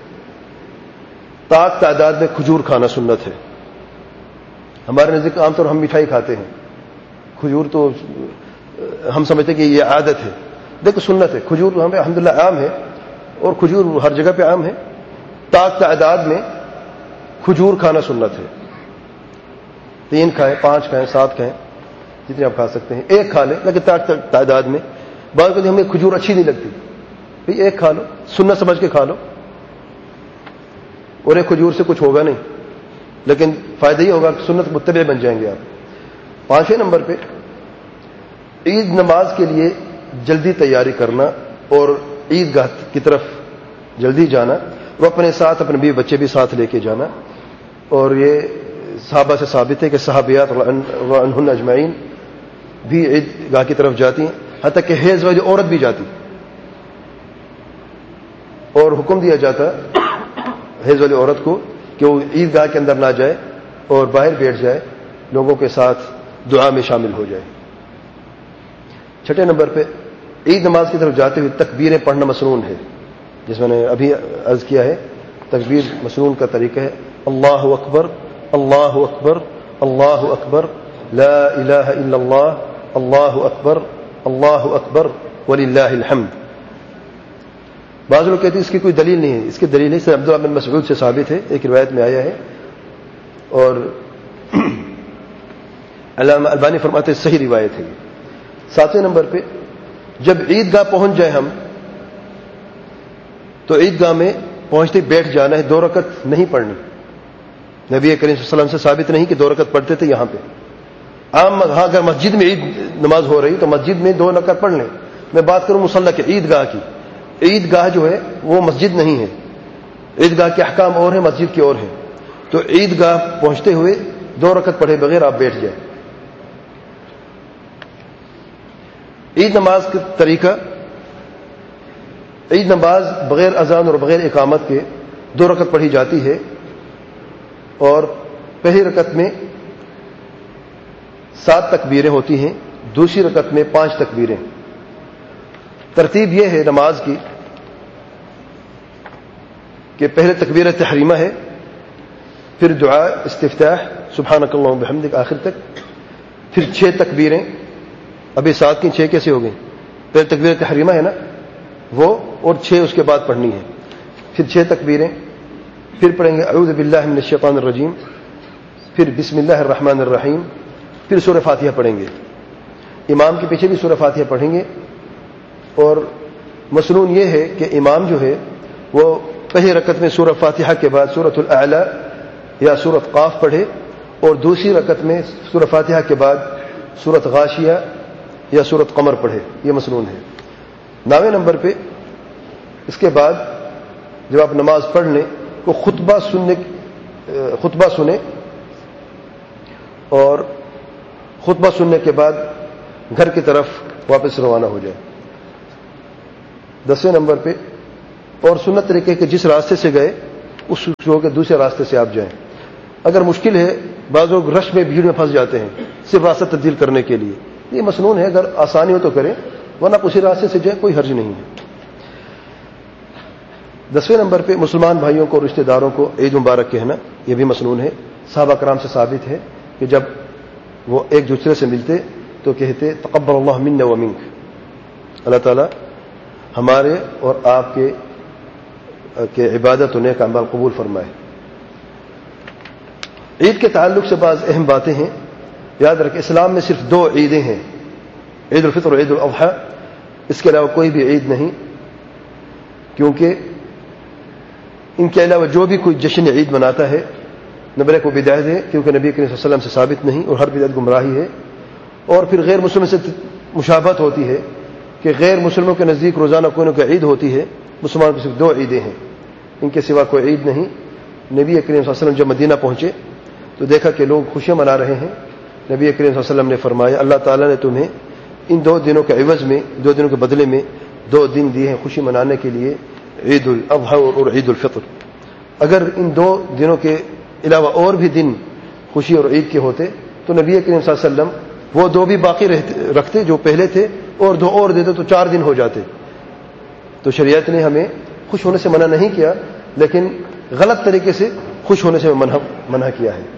طاق تعداد میں کھجور کھانا سنت ہے. ہمارے نزدیک عام طور ہم مٹھائی کھاتے ہیں, کھجور تو ہم سمجھتے ہیں کہ یہ عادت ہے. دیکھو سنت ہے, کھجور ہمیں الحمدللہ عام ہے اور کھجور ہر جگہ پہ عام ہے. طاق تعداد میں کھجور کھانا سنت ہے. تین کھائیں, پانچ کھائیں, سات کھائیں, جتنے آپ کھا سکتے ہیں. ایک کھا لیں لیکن طاق تعداد میں. بعض کہتے ہمیں کھجور اچھی نہیں لگتی, بھئی ایک کھا لو, سنت سمجھ کے کھا لو, اور ایک کھجور سے کچھ ہوگا نہیں لیکن فائدہ ہی ہوگا کہ سنت متبع بن جائیں گے آپ. پانچویں نمبر پہ عید نماز کے لیے جلدی تیاری کرنا اور عید گاہ کی طرف جلدی جانا, وہ اپنے ساتھ اپنے بیوی بچے بھی ساتھ لے کے جانا. اور یہ صحابہ سے ثابت ہے کہ صحابیات عنہن اجمعین بھی عید گاہ کی طرف جاتی ہیں, حتیٰ کہ حیض والی عورت بھی جاتی. اور حکم دیا جاتا حیض والی عورت کو کہ وہ عید گاہ کے اندر نہ جائے اور باہر بیٹھ جائے, لوگوں کے ساتھ دعا میں شامل ہو جائے. چھٹے نمبر پہ عید نماز کی طرف جاتے ہوئے تکبیریں پڑھنا مسنون ہے, جس میں نے ابھی عرض کیا ہے. تکبیر مسنون کا طریقہ ہے اللہ اکبر, اللہ اکبر, اللہ اکبر, لا الہ الا اللہ, اللہ اکبر, اللہ اکبر وللہ الحمد. بعض لوگ کہتے ہیں اس کی کوئی دلیل نہیں ہے. اس کی دلیل ہے سید عبداللہ بن مسعود سے ثابت ہے, ایک روایت میں آیا ہے. اور علامہ البانی فرماتے ہیں صحیح روایت ہے. ساتویں نمبر پہ جب عید گاہ پہنچ جائے ہم تو عید گاہ میں پہنچتے بیٹھ جانا ہے, دو رکعت نہیں پڑھنی. نبی کریم صلی اللہ علیہ وسلم سے ثابت نہیں کہ دو رکعت پڑھتے تھے. یہاں پہ عام ہاں اگر مسجد میں عید نماز ہو رہی تو مسجد میں دو رکعت پڑھ لیں. میں بات کروں مصلی کے عید گاہ کی. عید گاہ جو ہے وہ مسجد نہیں ہے, عید گاہ کے احکام اور ہیں, مسجد کی اور ہیں. تو عید گاہ پہنچتے ہوئے دو رکعت پڑھے بغیر آپ بیٹھ جائیں. عید نماز کا طریقہ, عید نماز بغیر اذان اور بغیر اقامت کے دو رکعت پڑھی جاتی ہے. اور پہلی رکعت میں سات تکبیریں ہوتی ہیں, دوسری رکعت میں پانچ تکبیریں. ترتیب یہ ہے نماز کی کہ پہلے تکبیر تحریمہ ہے, پھر دعا استفتاح سبحانک اللہم وبحمدک آخر تک, پھر چھ تکبیریں. ابھی سات کی چھ کیسے ہو گئی؟ پہلے تکبیر تحریمہ ہے نا وہ, اور چھ اس کے بعد پڑھنی ہے. پھر چھ تکبیریں, پھر پڑھیں گے اعوذ باللہ من الشیطان الرجیم, پھر بسم اللہ الرحمن الرحیم, پھر سورہ فاتحہ پڑھیں گے. امام کے پیچھے بھی سورہ فاتحہ پڑھیں گے. اور مسنون یہ ہے کہ امام جو ہے وہ پہلی رکعت میں سورہ فاتحہ کے بعد سورۃ الاعلی یا سورۃ قاف پڑھے, اور دوسری رکعت میں سورہ فاتحہ کے بعد سورۃ غاشیہ یا سورۃ قمر پڑھے. یہ مسنون ہے. نویں نمبر پہ اس کے بعد جب آپ نماز پڑھ لیں تو خطبہ سننے خطبہ سنیں, اور خطبہ سننے کے بعد گھر کی طرف واپس روانہ ہو جائے. دسویں نمبر پہ اور سنت طریقے کے جس راستے سے گئے اس چھوڑ کے دوسرے راستے سے آپ جائیں. اگر مشکل ہے، بعض لوگ رش میں بھیڑ میں پھنس جاتے ہیں صرف راستہ تبدیل کرنے کے لیے، یہ مسنون ہے. اگر آسانی ہو تو کریں، ورنہ اسی راستے سے جائیں، کوئی حرج نہیں ہے. دسویں نمبر پہ مسلمان بھائیوں کو اور رشتہ داروں کو عید مبارک کہنا، یہ بھی مسنون ہے. صحابہ کرام سے ثابت ہے کہ جب وہ ایک دوسرے سے ملتے تو کہتے تقبل اللہ منا و منک، اللہ تعالیٰ ہمارے اور آپ کے کہ عبادت و نیک اعمال قبول فرمائے. عید کے تعلق سے بعض اہم باتیں ہیں. یاد رکھیں اسلام میں صرف دو عیدیں ہیں، عید الفطر اور عید الاضحیٰ. اس کے علاوہ کوئی بھی عید نہیں، کیونکہ ان کے علاوہ جو بھی کوئی جشن عید مناتا ہے نبی کو بدعت ہے، کیونکہ نبی کریم صلی اللہ علیہ وسلم سے ثابت نہیں، اور ہر بدعت گمراہی ہے. اور پھر غیر مسلم سے مشابہت ہوتی ہے کہ غیر مسلموں کے نزدیک روزانہ کوئی نہ کوئی عید ہوتی ہے، مسلمان کو صرف دو عیدیں ہیں، ان کے سوا کوئی عید نہیں. نبی کریم صلی اللہ علیہ وسلم جب مدینہ پہنچے تو دیکھا کہ لوگ خوشیاں منا رہے ہیں. نبی کریم صلی اللہ علیہ وسلم نے فرمایا اللہ تعالیٰ نے تمہیں ان دو دنوں کے عوض میں، دو دنوں کے بدلے میں دو دن دیے ہیں خوشی منانے کے لیے، عید الاضحیٰ اور عید الفطر. اگر ان دو دنوں کے علاوہ اور بھی دن خوشی اور عید کے ہوتے تو نبی کریم صلی اللہ علیہ وسلم وہ دو بھی باقی رکھتے جو پہلے تھے، اور دو اور دیتے تو چار دن ہو جاتے. تو شریعت نے ہمیں خوش ہونے سے منع نہیں کیا، لیکن غلط طریقے سے خوش ہونے سے منع منع کیا ہے.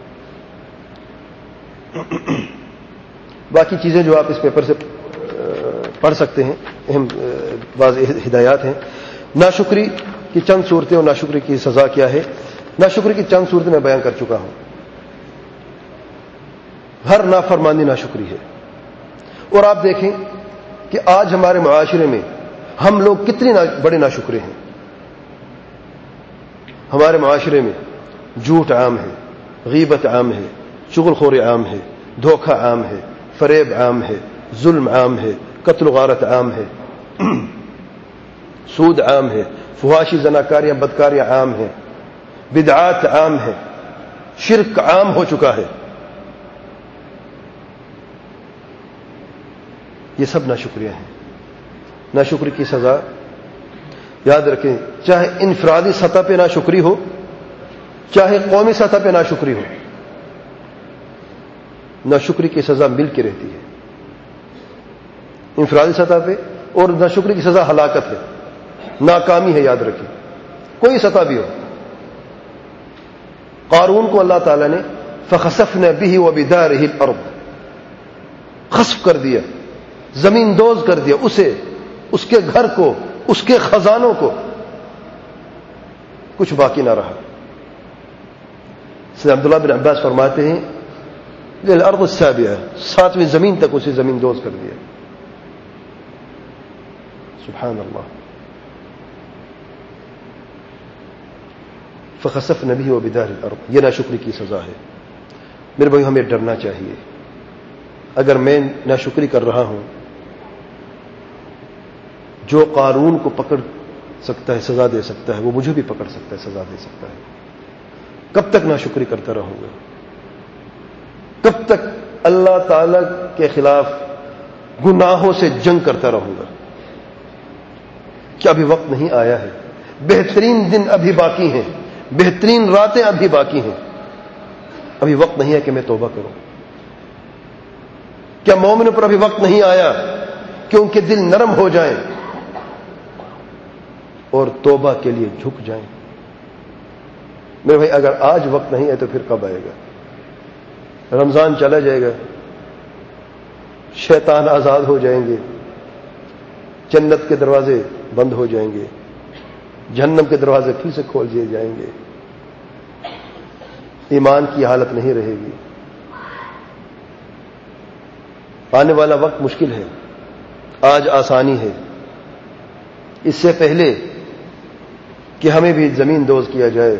باقی چیزیں جو آپ اس پیپر سے پڑھ سکتے ہیں، اہم بعض ہدایات ہیں. ناشکری کی چند صورتیں اور ناشکری کی سزا کیا ہے. ناشکری کی چند صورتیں میں بیان کر چکا ہوں. ہر نافرمانی ناشکری ہے. اور آپ دیکھیں کہ آج ہمارے معاشرے میں ہم لوگ کتنے بڑے ناشکرے ہیں. ہمارے معاشرے میں جھوٹ عام ہے، غیبت عام ہے، چغل خوری عام ہے، دھوکہ عام ہے، فریب عام ہے، ظلم عام ہے، قتل و غارت عام ہے، سود عام ہے، فحاشی زناکاریاں بدکاریاں عام ہیں، بدعات عام ہیں، شرک عام ہو چکا ہے. یہ سب ناشکریاں ہیں. ناشکری کی سزا یاد رکھیں، چاہے انفرادی سطح پہ ناشکری ہو، چاہے قومی سطح پہ ناشکری ہو، ناشکری کی سزا مل کے رہتی ہے. انفرادی سطح پہ اور ناشکری کی سزا ہلاکت ہے، ناکامی ہے. یاد رکھیں کوئی سطح بھی ہو. قارون کو اللہ تعالیٰ نے فخسفنا به وبداره الارض، خسف کر دیا، زمین دوز کر دیا، اسے، اس کے گھر کو، اس کے خزانوں کو، کچھ باقی نہ رہا. سید عبداللہ بن عباس فرماتے ہیں للارض السابعہ، ساتویں زمین تک اسے زمین دوز کر دیا. سبحان اللہ. فخسفنا به وبداره الارض، یہ ناشکری کی سزا ہے. میرے بھائی ہمیں ڈرنا چاہیے. اگر میں ناشکری کر رہا ہوں، جو قارون کو پکڑ سکتا ہے سزا دے سکتا ہے، وہ مجھے بھی پکڑ سکتا ہے سزا دے سکتا ہے. کب تک ناشکری کرتا رہوں گا؟ کب تک اللہ تعالی کے خلاف گناہوں سے جنگ کرتا رہوں گا؟ کیا ابھی وقت نہیں آیا ہے؟ بہترین دن ابھی باقی ہیں، بہترین راتیں ابھی باقی ہیں. ابھی وقت نہیں ہے کہ میں توبہ کروں؟ کیا مومنوں پر ابھی وقت نہیں آیا کہ ان کے دل نرم ہو جائیں اور توبہ کے لیے جھک جائیں؟ میرے بھائی اگر آج وقت نہیں ہے تو پھر کب آئے گا؟ رمضان چلا جائے گا، شیطان آزاد ہو جائیں گے، جنت کے دروازے بند ہو جائیں گے، جہنم کے دروازے پھر سے کھول دیے جائیں گے، ایمان کی حالت نہیں رہے گی. آنے والا وقت مشکل ہے، آج آسانی ہے. اس سے پہلے کہ ہمیں بھی زمین دوز کیا جائے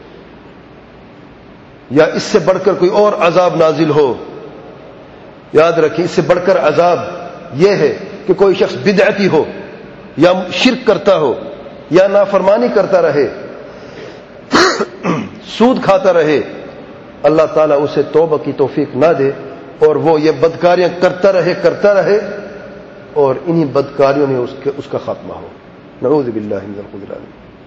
یا اس سے بڑھ کر کوئی اور عذاب نازل ہو، یاد رکھیں اس سے بڑھ کر عذاب یہ ہے کہ کوئی شخص بدعتی ہو یا شرک کرتا ہو یا نافرمانی کرتا رہے، سود کھاتا رہے، اللہ تعالیٰ اسے توبہ کی توفیق نہ دے اور وہ یہ بدکاریاں کرتا رہے کرتا رہے اور انہی بدکاریوں میں اس, کے اس کا خاتمہ ہو. نعوذ باللہ من الخذلان.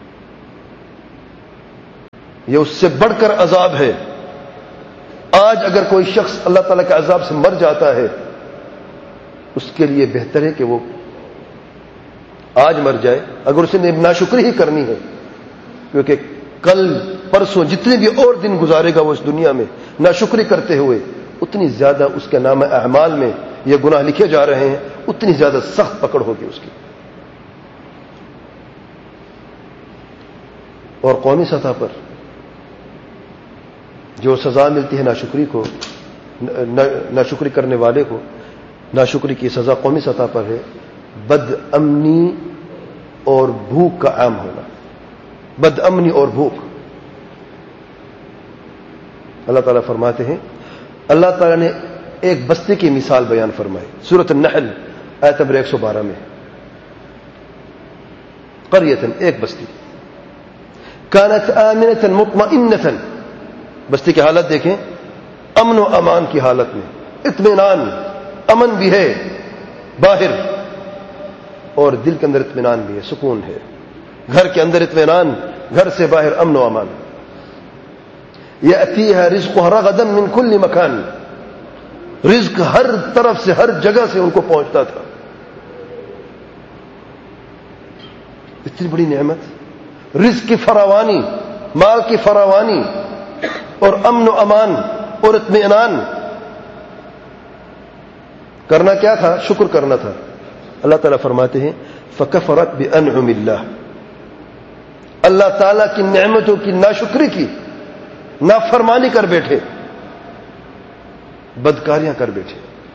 یہ اس سے بڑھ کر عذاب ہے. آج اگر کوئی شخص اللہ تعالیٰ کے عذاب سے مر جاتا ہے اس کے لیے بہتر ہے کہ وہ آج مر جائے اگر اسے ناشکری ہی کرنی ہے, کیونکہ کل پرسوں جتنے بھی اور دن گزارے گا وہ اس دنیا میں ناشکری کرتے ہوئے, اتنی زیادہ اس کے نام اعمال میں یہ گناہ لکھے جا رہے ہیں, اتنی زیادہ سخت پکڑ ہوگی اس کی. اور قومی سطح پر جو سزا ملتی ہے ناشکری کو, ناشکری کرنے والے کو, ناشکری کی سزا قومی سطح پر ہے بد امنی اور بھوک کا عام ہونا. بد امنی اور بھوک. اللہ تعالیٰ فرماتے ہیں, اللہ تعالیٰ نے ایک بستی کی مثال بیان فرمائی سورۃ النحل آیت نمبر ایک سو بارہ میں. قریۃ, ایک بستی, کانت آمنۃ مطمئنۃ, بستی کی حالت دیکھیں, امن و امان کی حالت میں, اطمینان, امن بھی ہے باہر اور دل کے اندر اطمینان بھی ہے, سکون ہے. گھر کے اندر اطمینان, گھر سے باہر امن و امان. یأتیہا رزقہا رغدا من کل مکان, رزق ہر طرف سے, ہر جگہ سے ان کو پہنچتا تھا. اتنی بڑی نعمت, رزق کی فراوانی, مال کی فراوانی اور امن و امان اور اطمینان. کرنا کیا تھا؟ شکر کرنا تھا. اللہ تعالیٰ فرماتے ہیں فکفرت بانعم اللہ, اللہ تعالیٰ کی نعمتوں کی ناشکری کی, نافرمانی کر بیٹھے, بدکاریاں کر بیٹھے.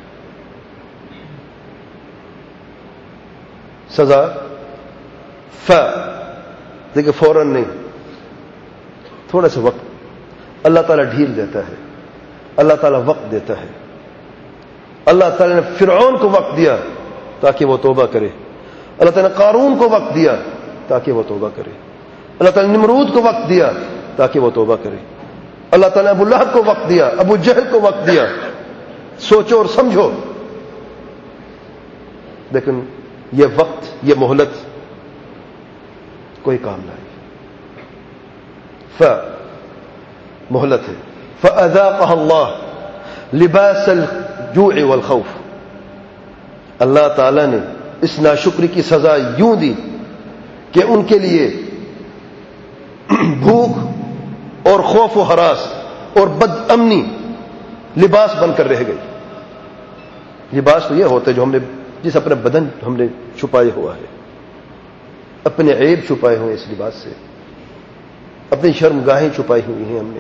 سزا ف دیکھیں فوراً نہیں, تھوڑا سا وقت. اللہ تعالیٰ ڈھیل دیتا ہے, اللہ تعالیٰ وقت دیتا ہے. اللہ تعالیٰ نے فرعون کو وقت دیا تاکہ وہ توبہ کرے. اللہ تعالیٰ نے قارون کو وقت دیا تاکہ وہ توبہ کرے. اللہ تعالیٰ نے نمرود کو وقت دیا تاکہ وہ توبہ کرے. اللہ تعالیٰ نے ابو لہب کو وقت دیا, ابو جہل کو وقت دیا. سوچو اور سمجھو. لیکن یہ وقت, یہ مہلت کوئی کام نہیں. ف مہلت ہے. فأذاقها اللہ لباس الجوع والخوف, اللہ تعالیٰ نے اس ناشکری کی سزا یوں دی کہ ان کے لیے بھوک اور خوف و ہراس اور بد امنی لباس بن کر رہ گئی. لباس تو یہ ہوتا ہے جو ہم نے, جس اپنے بدن ہم نے چھپائے ہوا ہے, اپنے عیب چھپائے ہوئے اس لباس سے, اپنی شرمگاہیں چھپائی ہوئی ہیں ہم نے.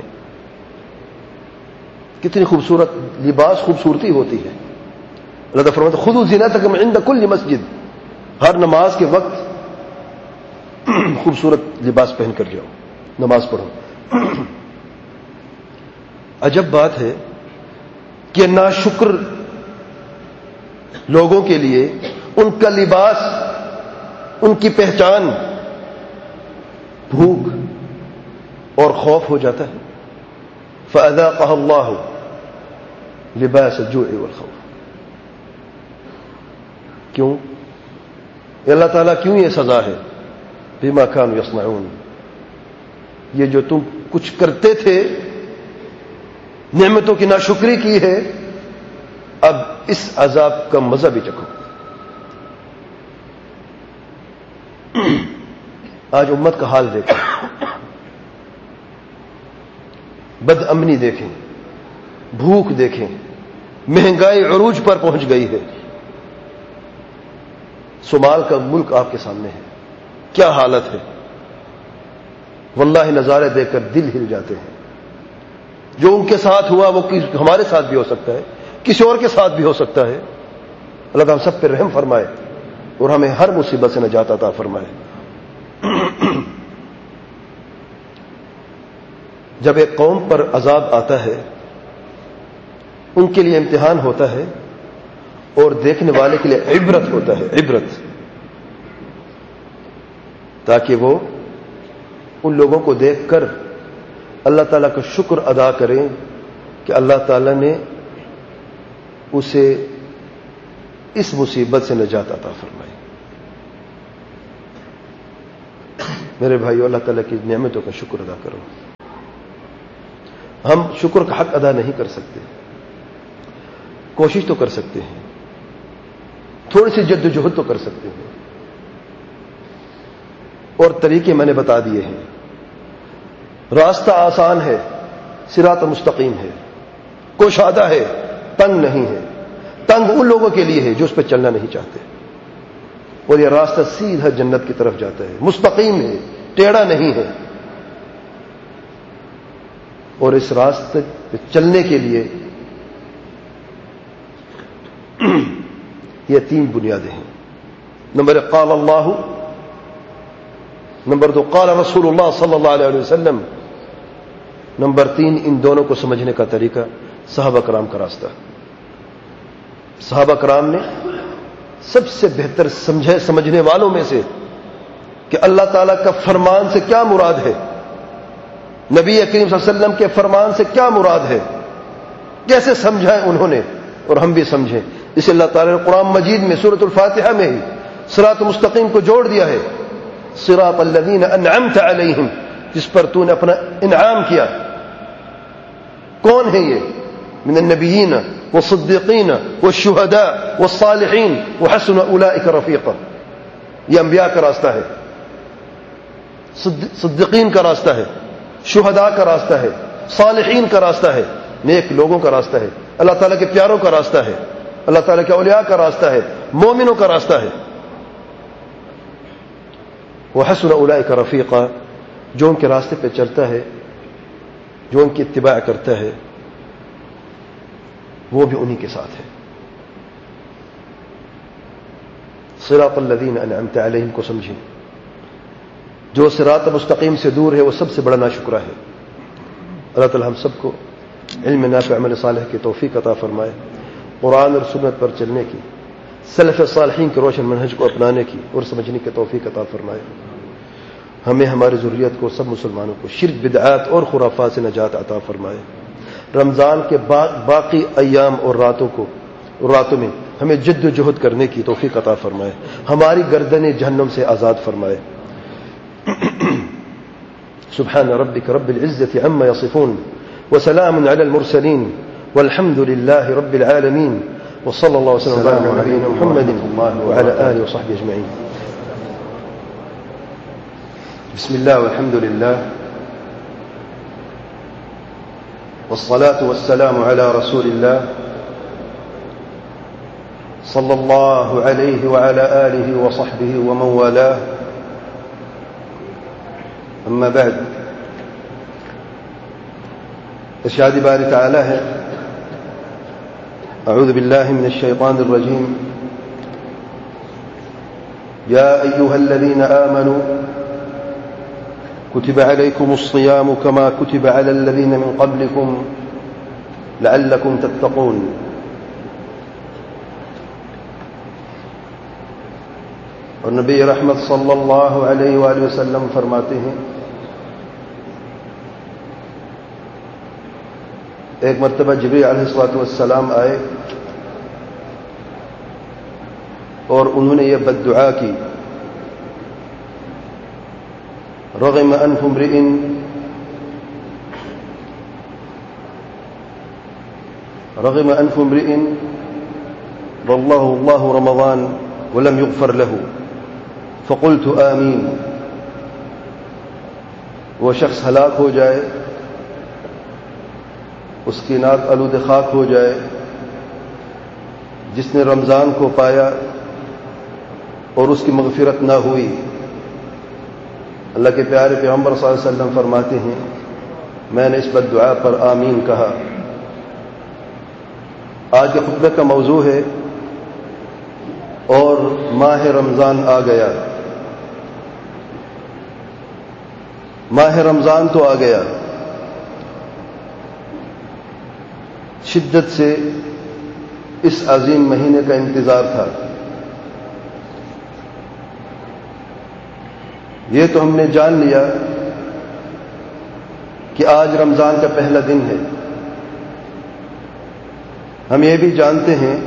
کتنی خوبصورت لباس, خوبصورتی ہوتی ہے. اللہ تعالیٰ فرماتا ہے خذوا زینتکم عند کل مسجد, ہر نماز کے وقت خوبصورت لباس پہن کر جاؤ, نماز پڑھو. عجب بات ہے کہ ناشکر لوگوں کے لیے ان کا لباس, ان کی پہچان بھوک اور خوف ہو جاتا ہے. فأذاقها اللہ لباس الجوع والخوف. کیوں؟ اللہ تعالیٰ کیوں یہ سزا ہے؟ بما كانوا يصنعون, یہ جو تم کچھ کرتے تھے, نعمتوں کی ناشکری کی ہے, اب اس عذاب کا مزہ بھی چکھو. آج امت کا حال دیکھیں, بد امنی دیکھیں, بھوک دیکھیں, مہنگائی عروج پر پہنچ گئی ہے. صومال کا ملک آپ کے سامنے ہے, کیا حالت ہے. واللہ نظارے دیکھ کر دل ہل جاتے ہیں. جو ان کے ساتھ ہوا وہ ہمارے ساتھ بھی ہو سکتا ہے, کسی اور کے ساتھ بھی ہو سکتا ہے. اللہ تعالیٰ ہم سب پہ رحم فرمائے اور ہمیں ہر مصیبت سے نجات عطا فرمائے. جب ایک قوم پر عذاب آتا ہے, ان کے لیے امتحان ہوتا ہے اور دیکھنے والے کے لیے عبرت ہوتا ہے, عبرت, تاکہ وہ ان لوگوں کو دیکھ کر اللہ تعالیٰ کا شکر ادا کریں کہ اللہ تعالیٰ نے اسے اس مصیبت سے نجات عطا فرمائی. میرے بھائیو، اللہ تعالیٰ کی نعمتوں کا شکر ادا کرو. ہم شکر کا حق ادا نہیں کر سکتے، کوشش تو کر سکتے ہیں، تھوڑی سی جد و جہد تو کر سکتے ہیں، اور طریقے میں نے بتا دیے ہیں. راستہ آسان ہے، صراط مستقیم ہے، کشادہ ہے، تنگ نہیں ہے. تنگ ان لوگوں کے لیے ہے جو اس پہ چلنا نہیں چاہتے، اور یہ راستہ سیدھا جنت کی طرف جاتا ہے، مستقیم ہے، ٹیڑھا نہیں ہے. اور اس راستے پہ چلنے کے لیے یہ تین بنیادیں ہیں. نمبر ایک قال اللہ، نمبر دو قال رسول اللہ صلی اللہ علیہ وسلم، نمبر تین ان دونوں کو سمجھنے کا طریقہ صحابہ کرام کا راستہ. صحابہ کرام نے سب سے بہتر سمجھے سمجھنے والوں میں سے کہ اللہ تعالیٰ کا فرمان سے کیا مراد ہے، نبی کریم صلی اللہ علیہ وسلم کے فرمان سے کیا مراد ہے، کیسے سمجھا ہے انہوں نے، اور ہم بھی سمجھیں. اس اللہ تعالیٰ نے قرآن مجید میں سورۃ الفاتحہ میں ہی صراط مستقیم کو جوڑ دیا ہے. صراط الذین انعمت علیہم، جس پر تو نے اپنا انعام کیا. کون ہے یہ؟ من النبیین والصدیقین والشہداء والصالحین وحسن اولئک رفیقا. یہ انبیاء کا راستہ ہے، صدیقین کا راستہ ہے، شہداء کا راستہ ہے، صالحین کا راستہ ہے، نیک لوگوں کا راستہ ہے، اللہ تعالیٰ کے پیاروں کا راستہ ہے، اللہ تعالیٰ کے اولیاء کا راستہ ہے، مومنوں کا راستہ ہے. وحسن اولئک رفیقا، جو ان کے راستے پہ چلتا ہے، جو ان کی اتباع کرتا ہے، وہ بھی انہی کے ساتھ ہے. صراط الذین انعمت علیہم کو سمجھیں. جو صراط مستقیم سے دور ہے وہ سب سے بڑا ناشکرہ ہے. اللہ تعالی ہم سب کو علم نافع عمل صالح کی توفیق عطا فرمائے، قرآن اور سنت پر چلنے کی، سلف صالحین کے روشن منہج کو اپنانے کی اور سمجھنے کی توفیق عطا فرمائے. ہمیں ہماری ذریت کو، سب مسلمانوں کو شرک، بدعات اور خرافات سے نجات عطا فرمائے. رمضان کے باقی ایام اور راتوں کو راتوں میں ہمیں جد و جہد کرنے کی توفیق عطا فرمائے. ہماری گردنیں جہنم سے آزاد فرمائے. سبحان ربك رب العزة عما يصفون وسلام على المرسلين والحمد لله رب العالمين وصلى الله وسلم على نبينا محمد وعلى آله وصحبه أجمعين. بسم الله والحمد لله والصلاة والسلام على رسول الله صلى الله عليه وعلى آله وصحبه ومن والاه. أما بعد، ارشاد باری تعالی ہے: أعوذ بالله من الشيطان الرجيم. يا أيها الذين آمنوا كتب عليكم الصيام كما كتب على الذين من قبلكم لعلكم تتقون. اور نبی رحمت صلی اللہ علیہ وآلہ وسلم فرماتے ہیں، ایک مرتبہ جبریل علیہ الصلوۃ والسلام آئے اور انہوں نے یہ بد دعا کی: رغم انف امرئ رغم انف امرئ والله الله رمضان ولم يغفر له فقلت آمین. وہ شخص ہلاک ہو جائے، اس کی ناک آلود خاک ہو جائے جس نے رمضان کو پایا اور اس کی مغفرت نہ ہوئی. اللہ کے پیارے پیغمبر صلی اللہ علیہ وسلم فرماتے ہیں، میں نے اس بد دعا پر آمین کہا. آج کے خطبے کا موضوع ہے اور ماہ رمضان آ گیا. ماہ رمضان تو آ گیا، شدت سے اس عظیم مہینے کا انتظار تھا. یہ تو ہم نے جان لیا کہ آج رمضان کا پہلا دن ہے. ہم یہ بھی جانتے ہیں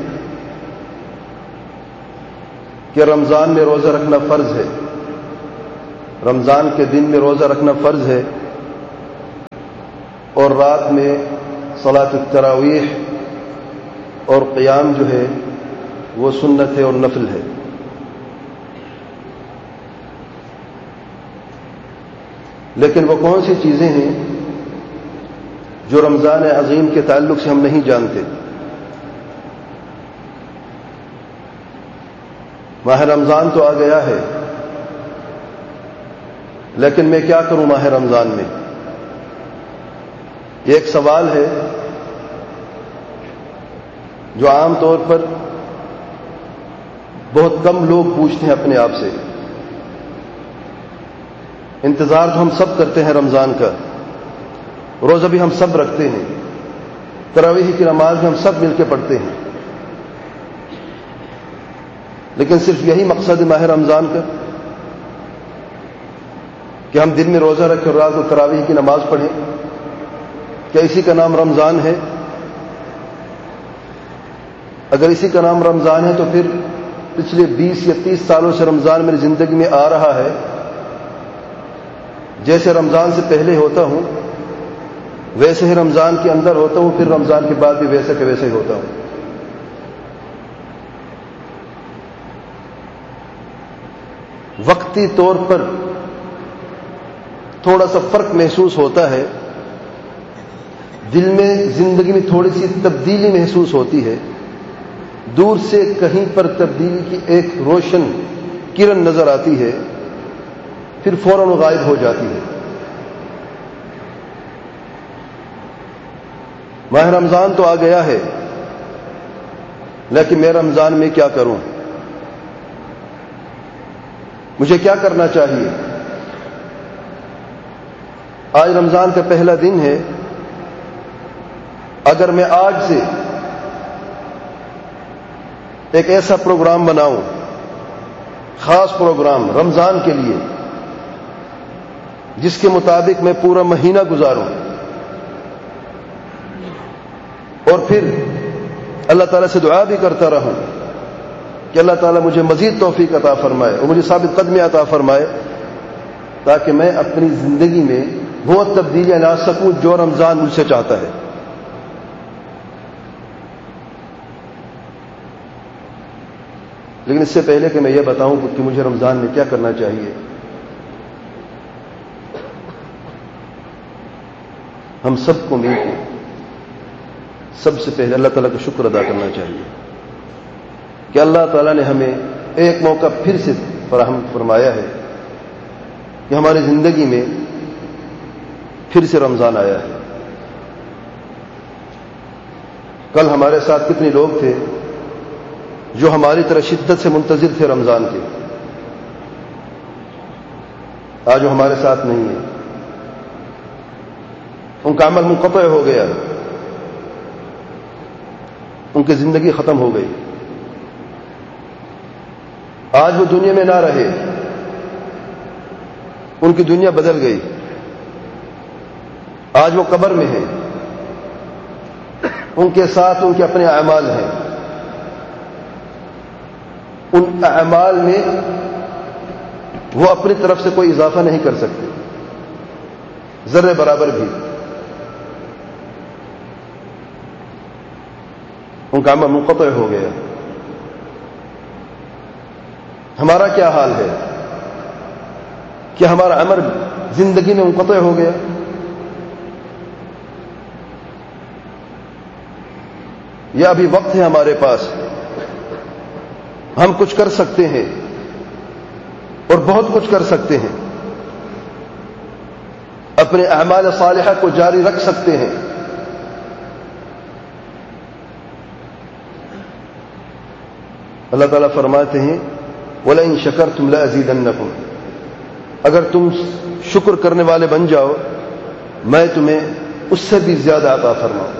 کہ رمضان میں روزہ رکھنا فرض ہے. رمضان کے دن میں روزہ رکھنا فرض ہے اور رات میں صلاۃ التراویح اور قیام جو ہے وہ سنت ہے اور نفل ہے. لیکن وہ کون سی چیزیں ہیں جو رمضان عظیم کے تعلق سے ہم نہیں جانتے؟ ماہ رمضان تو آ گیا ہے، لیکن میں کیا کروں ماہ رمضان میں؟ یہ ایک سوال ہے جو عام طور پر بہت کم لوگ پوچھتے ہیں اپنے آپ سے. انتظار تو ہم سب کرتے ہیں رمضان کا، روزہ بھی ہم سب رکھتے ہیں، تراویح کی نماز بھی ہم سب مل کے پڑھتے ہیں، لیکن صرف یہی مقصد ہے ماہ رمضان کا کہ ہم دن میں روزہ رکھیں اور رات کو تراویح کی نماز پڑھیں؟ کیا اسی کا نام رمضان ہے؟ اگر اسی کا نام رمضان ہے تو پھر پچھلے بیس یا تیس سالوں سے رمضان میری زندگی میں آ رہا ہے، جیسے رمضان سے پہلے ہوتا ہوں ویسے ہی رمضان کے اندر ہوتا ہوں، پھر رمضان کے بعد بھی ویسے کہ ویسے ہی ہوتا ہوں. وقتی طور پر تھوڑا سا فرق محسوس ہوتا ہے، دل میں زندگی میں تھوڑی سی تبدیلی محسوس ہوتی ہے، دور سے کہیں پر تبدیلی کی ایک روشن کرن نظر آتی ہے، پھر فوراً غائب ہو جاتی ہے. ماہ رمضان تو آ گیا ہے، لیکن میں رمضان میں کیا کروں؟ مجھے کیا کرنا چاہیے؟ آج رمضان کا پہلا دن ہے. اگر میں آج سے ایک ایسا پروگرام بناؤں، خاص پروگرام رمضان کے لیے، جس کے مطابق میں پورا مہینہ گزاروں، اور پھر اللہ تعالیٰ سے دعا بھی کرتا رہوں کہ اللہ تعالیٰ مجھے مزید توفیق عطا فرمائے اور مجھے ثابت قدمی عطا فرمائے، تاکہ میں اپنی زندگی میں وہ تبدیلیاں لا سکوں جو رمضان مجھ سے چاہتا ہے. لیکن اس سے پہلے کہ میں یہ بتاؤں کہ مجھے رمضان میں کیا کرنا چاہیے، ہم سب کو مل کے سب سے پہلے اللہ تعالیٰ کا شکر ادا کرنا چاہیے کہ اللہ تعالیٰ نے ہمیں ایک موقع پھر سے فراہم فرمایا ہے کہ ہماری زندگی میں پھر سے رمضان آیا ہے. کل ہمارے ساتھ کتنے لوگ تھے جو ہماری طرح شدت سے منتظر تھے رمضان کے، آج وہ ہمارے ساتھ نہیں ہے، ان کا عمل منقطع ہو گیا، ان کی زندگی ختم ہو گئی، آج وہ دنیا میں نہ رہے، ان کی دنیا بدل گئی، آج وہ قبر میں ہیں، ان کے ساتھ ان کے اپنے اعمال ہیں، ان اعمال میں وہ اپنی طرف سے کوئی اضافہ نہیں کر سکتے ذرے برابر بھی. ان کا عمل منقطع ہو گیا. ہمارا کیا حال ہے؟ کیا ہمارا عمل زندگی میں منقطع ہو گیا؟ یا ابھی وقت ہے ہمارے پاس، ہم کچھ کر سکتے ہیں اور بہت کچھ کر سکتے ہیں، اپنے اعمال صالحہ کو جاری رکھ سکتے ہیں. اللہ تعالیٰ فرماتے ہیں وَلَئِن شَكَرْتُمْ لَأَزِيدَنَّكُمْ، اگر تم شکر کرنے والے بن جاؤ میں تمہیں اس سے بھی زیادہ عطا فرماؤں.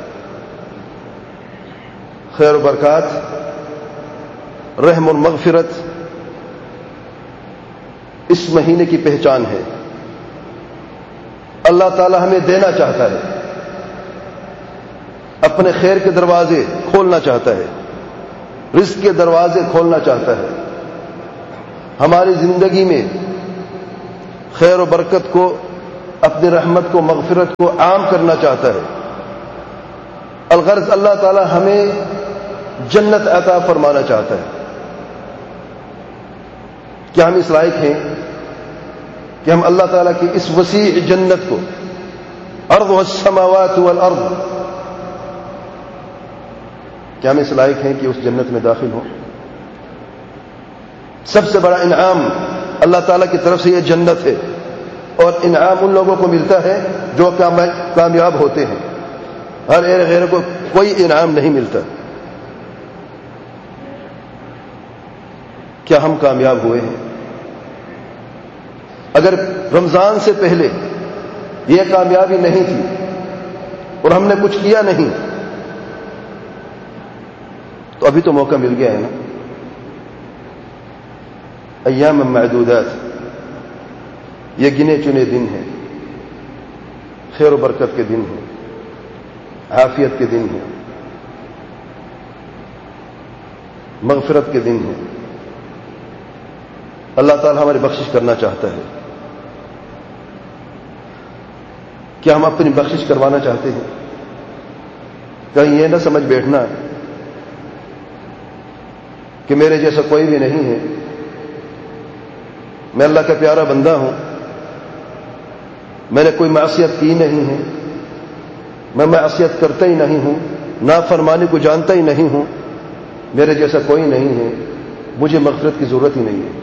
خیر و برکات، رحم اور مغفرت اس مہینے کی پہچان ہے. اللہ تعالی ہمیں دینا چاہتا ہے، اپنے خیر کے دروازے کھولنا چاہتا ہے، رزق کے دروازے کھولنا چاہتا ہے، ہماری زندگی میں خیر و برکت کو، اپنی رحمت کو، مغفرت کو عام کرنا چاہتا ہے۔ الغرض اللہ تعالی ہمیں جنت عطا فرمانا چاہتا ہے۔ کیا ہم اس لائق ہیں کہ ہم اللہ تعالیٰ کی اس وسیع جنت کو، ارض السماوات والارض، کیا ہم اس لائق ہیں کہ اس جنت میں داخل ہوں؟ سب سے بڑا انعام اللہ تعالیٰ کی طرف سے یہ جنت ہے، اور انعام ان لوگوں کو ملتا ہے جو کامیاب ہوتے ہیں، ہر ایک غیر کو کوئی انعام نہیں ملتا۔ کیا ہم کامیاب ہوئے ہیں؟ اگر رمضان سے پہلے یہ کامیابی نہیں تھی اور ہم نے کچھ کیا نہیں تو ابھی تو موقع مل گیا ہے نا۔ ایام معدودات، یہ گنے چنے دن ہیں، خیر و برکت کے دن ہیں، عافیت کے دن ہیں، مغفرت کے دن ہیں۔ اللہ تعالی ہماری بخشش کرنا چاہتا ہے۔ کیا ہم اپنی بخشش کروانا چاہتے ہیں؟ کہیں یہ نہ سمجھ بیٹھنا کہ میرے جیسا کوئی بھی نہیں ہے، میں اللہ کا پیارا بندہ ہوں، میں نے کوئی معصیت کی نہیں ہے، میں معصیت کرتا ہی نہیں ہوں، نافرمانی کو جانتا ہی نہیں ہوں، میرے جیسا کوئی نہیں ہے، مجھے مغفرت کی ضرورت ہی نہیں ہے۔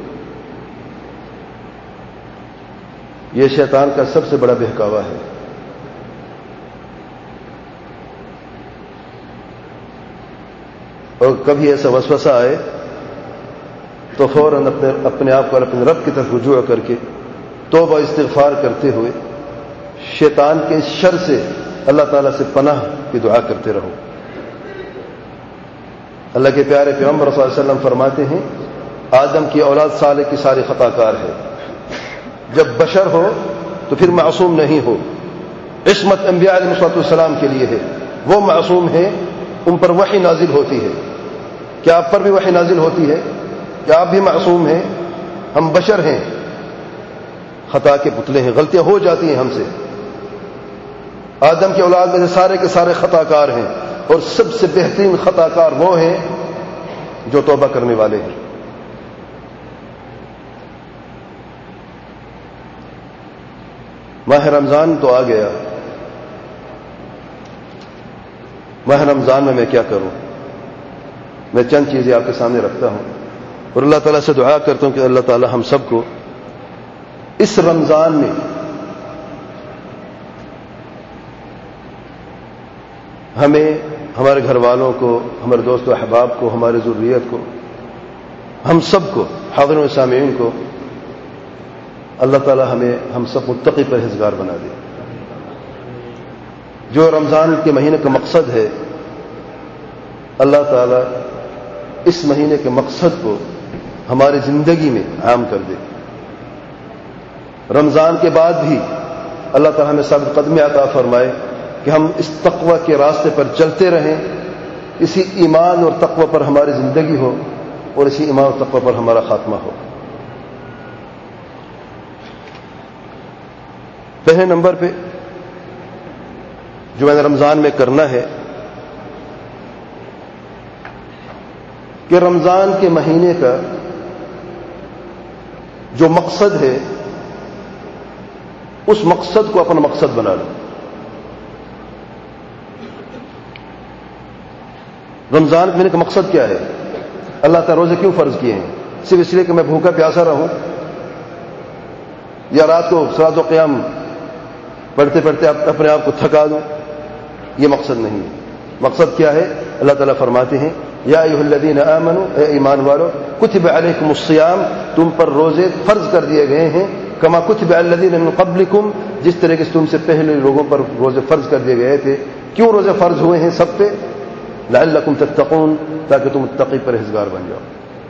یہ شیطان کا سب سے بڑا بہکاوا ہے۔ اور کبھی ایسا وسوسہ آئے تو فوراً اپنے اپنے آپ کو اپنے رب کی طرف رجوع کر کے توبہ استغفار کرتے ہوئے شیطان کے شر سے اللہ تعالیٰ سے پناہ کی دعا کرتے رہو۔ اللہ کے پیارے پیغمبر صلی اللہ علیہ وسلم فرماتے ہیں آدم کی اولاد صالح کی ساری خطا کار ہے۔ جب بشر ہو تو پھر معصوم نہیں ہو۔ عصمت انبیاء علیہ السلام کے لیے ہے، وہ معصوم ہیں، ان پر وحی نازل ہوتی ہے۔ کیا آپ پر بھی وحی نازل ہوتی ہے؟ کیا آپ بھی معصوم ہیں؟ ہم بشر ہیں، خطا کے پتلے ہیں، غلطیاں ہو جاتی ہیں ہم سے۔ آدم کی اولاد میں سے سارے کے سارے خطا کار ہیں، اور سب سے بہترین خطا کار وہ ہیں جو توبہ کرنے والے ہیں۔ ماہ رمضان تو آ گیا، ماہ رمضان میں میں کیا کروں؟ میں چند چیزیں آپ کے سامنے رکھتا ہوں اور اللہ تعالیٰ سے دعا کرتا ہوں کہ اللہ تعالیٰ ہم سب کو اس رمضان میں ہمیں، ہمارے گھر والوں کو، ہمارے دوست و احباب کو، ہمارے ذریت کو، ہم سب کو، حاضرین و سامعین کو، اللہ تعالیٰ ہمیں ہم سب متقی پرہیزگار بنا دے۔ جو رمضان کے مہینے کا مقصد ہے، اللہ تعالیٰ اس مہینے کے مقصد کو ہماری زندگی میں عام کر دے۔ رمضان کے بعد بھی اللہ تعالیٰ ہمیں ثابت قدمی عطا فرمائے کہ ہم اس تقوی کے راستے پر چلتے رہیں، اسی ایمان اور تقوی پر ہماری زندگی ہو اور اسی ایمان اور تقوی پر ہمارا خاتمہ ہو۔ پہلے نمبر پہ جو میں نے رمضان میں کرنا ہے کہ رمضان کے مہینے کا جو مقصد ہے اس مقصد کو اپنا مقصد بنا لو۔ رمضان کے مہینے کا مقصد کیا ہے؟ اللہ تعالیٰ روزے کیوں فرض کیے ہیں؟ صرف اس لیے کہ میں بھوکا پیاسا رہوں یا رات کو صلاۃ و قیام پڑھتے پڑھتے اپنے آپ کو تھکا دوں؟ یہ مقصد نہیں ہے۔ مقصد کیا ہے؟ اللہ تعالیٰ فرماتے ہیں یا ایھا الذین آمنوا، اے ایمان والو، کتب علیکم الصیام، تم پر روزے فرض کر دیے گئے ہیں، کما کتب علی الذین من قبلکم، جس طریقے سے تم سے پہلے لوگوں پر روزے فرض کر دیے گئے تھے۔ کیوں روزے فرض ہوئے ہیں سب پہ؟ لعلکم تتقون، تاکہ تم متقی پرہیزگار بن جاؤ۔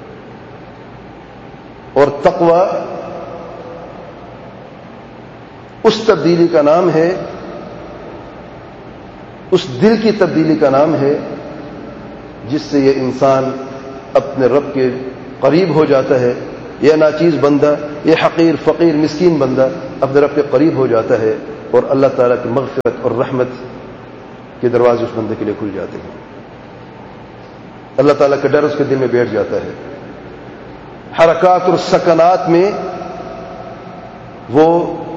اور تقوی اس تبدیلی کا نام ہے، اس دل کی تبدیلی کا نام ہے جس سے یہ انسان اپنے رب کے قریب ہو جاتا ہے، یہ ناچیز بندہ، یہ حقیر فقیر مسکین بندہ اپنے رب کے قریب ہو جاتا ہے اور اللہ تعالیٰ کی مغفرت اور رحمت کے دروازے اس بندے کے لیے کھل جاتے ہیں، اللہ تعالیٰ کا ڈر اس کے دل میں بیٹھ جاتا ہے۔ حرکات اور سکنات میں وہ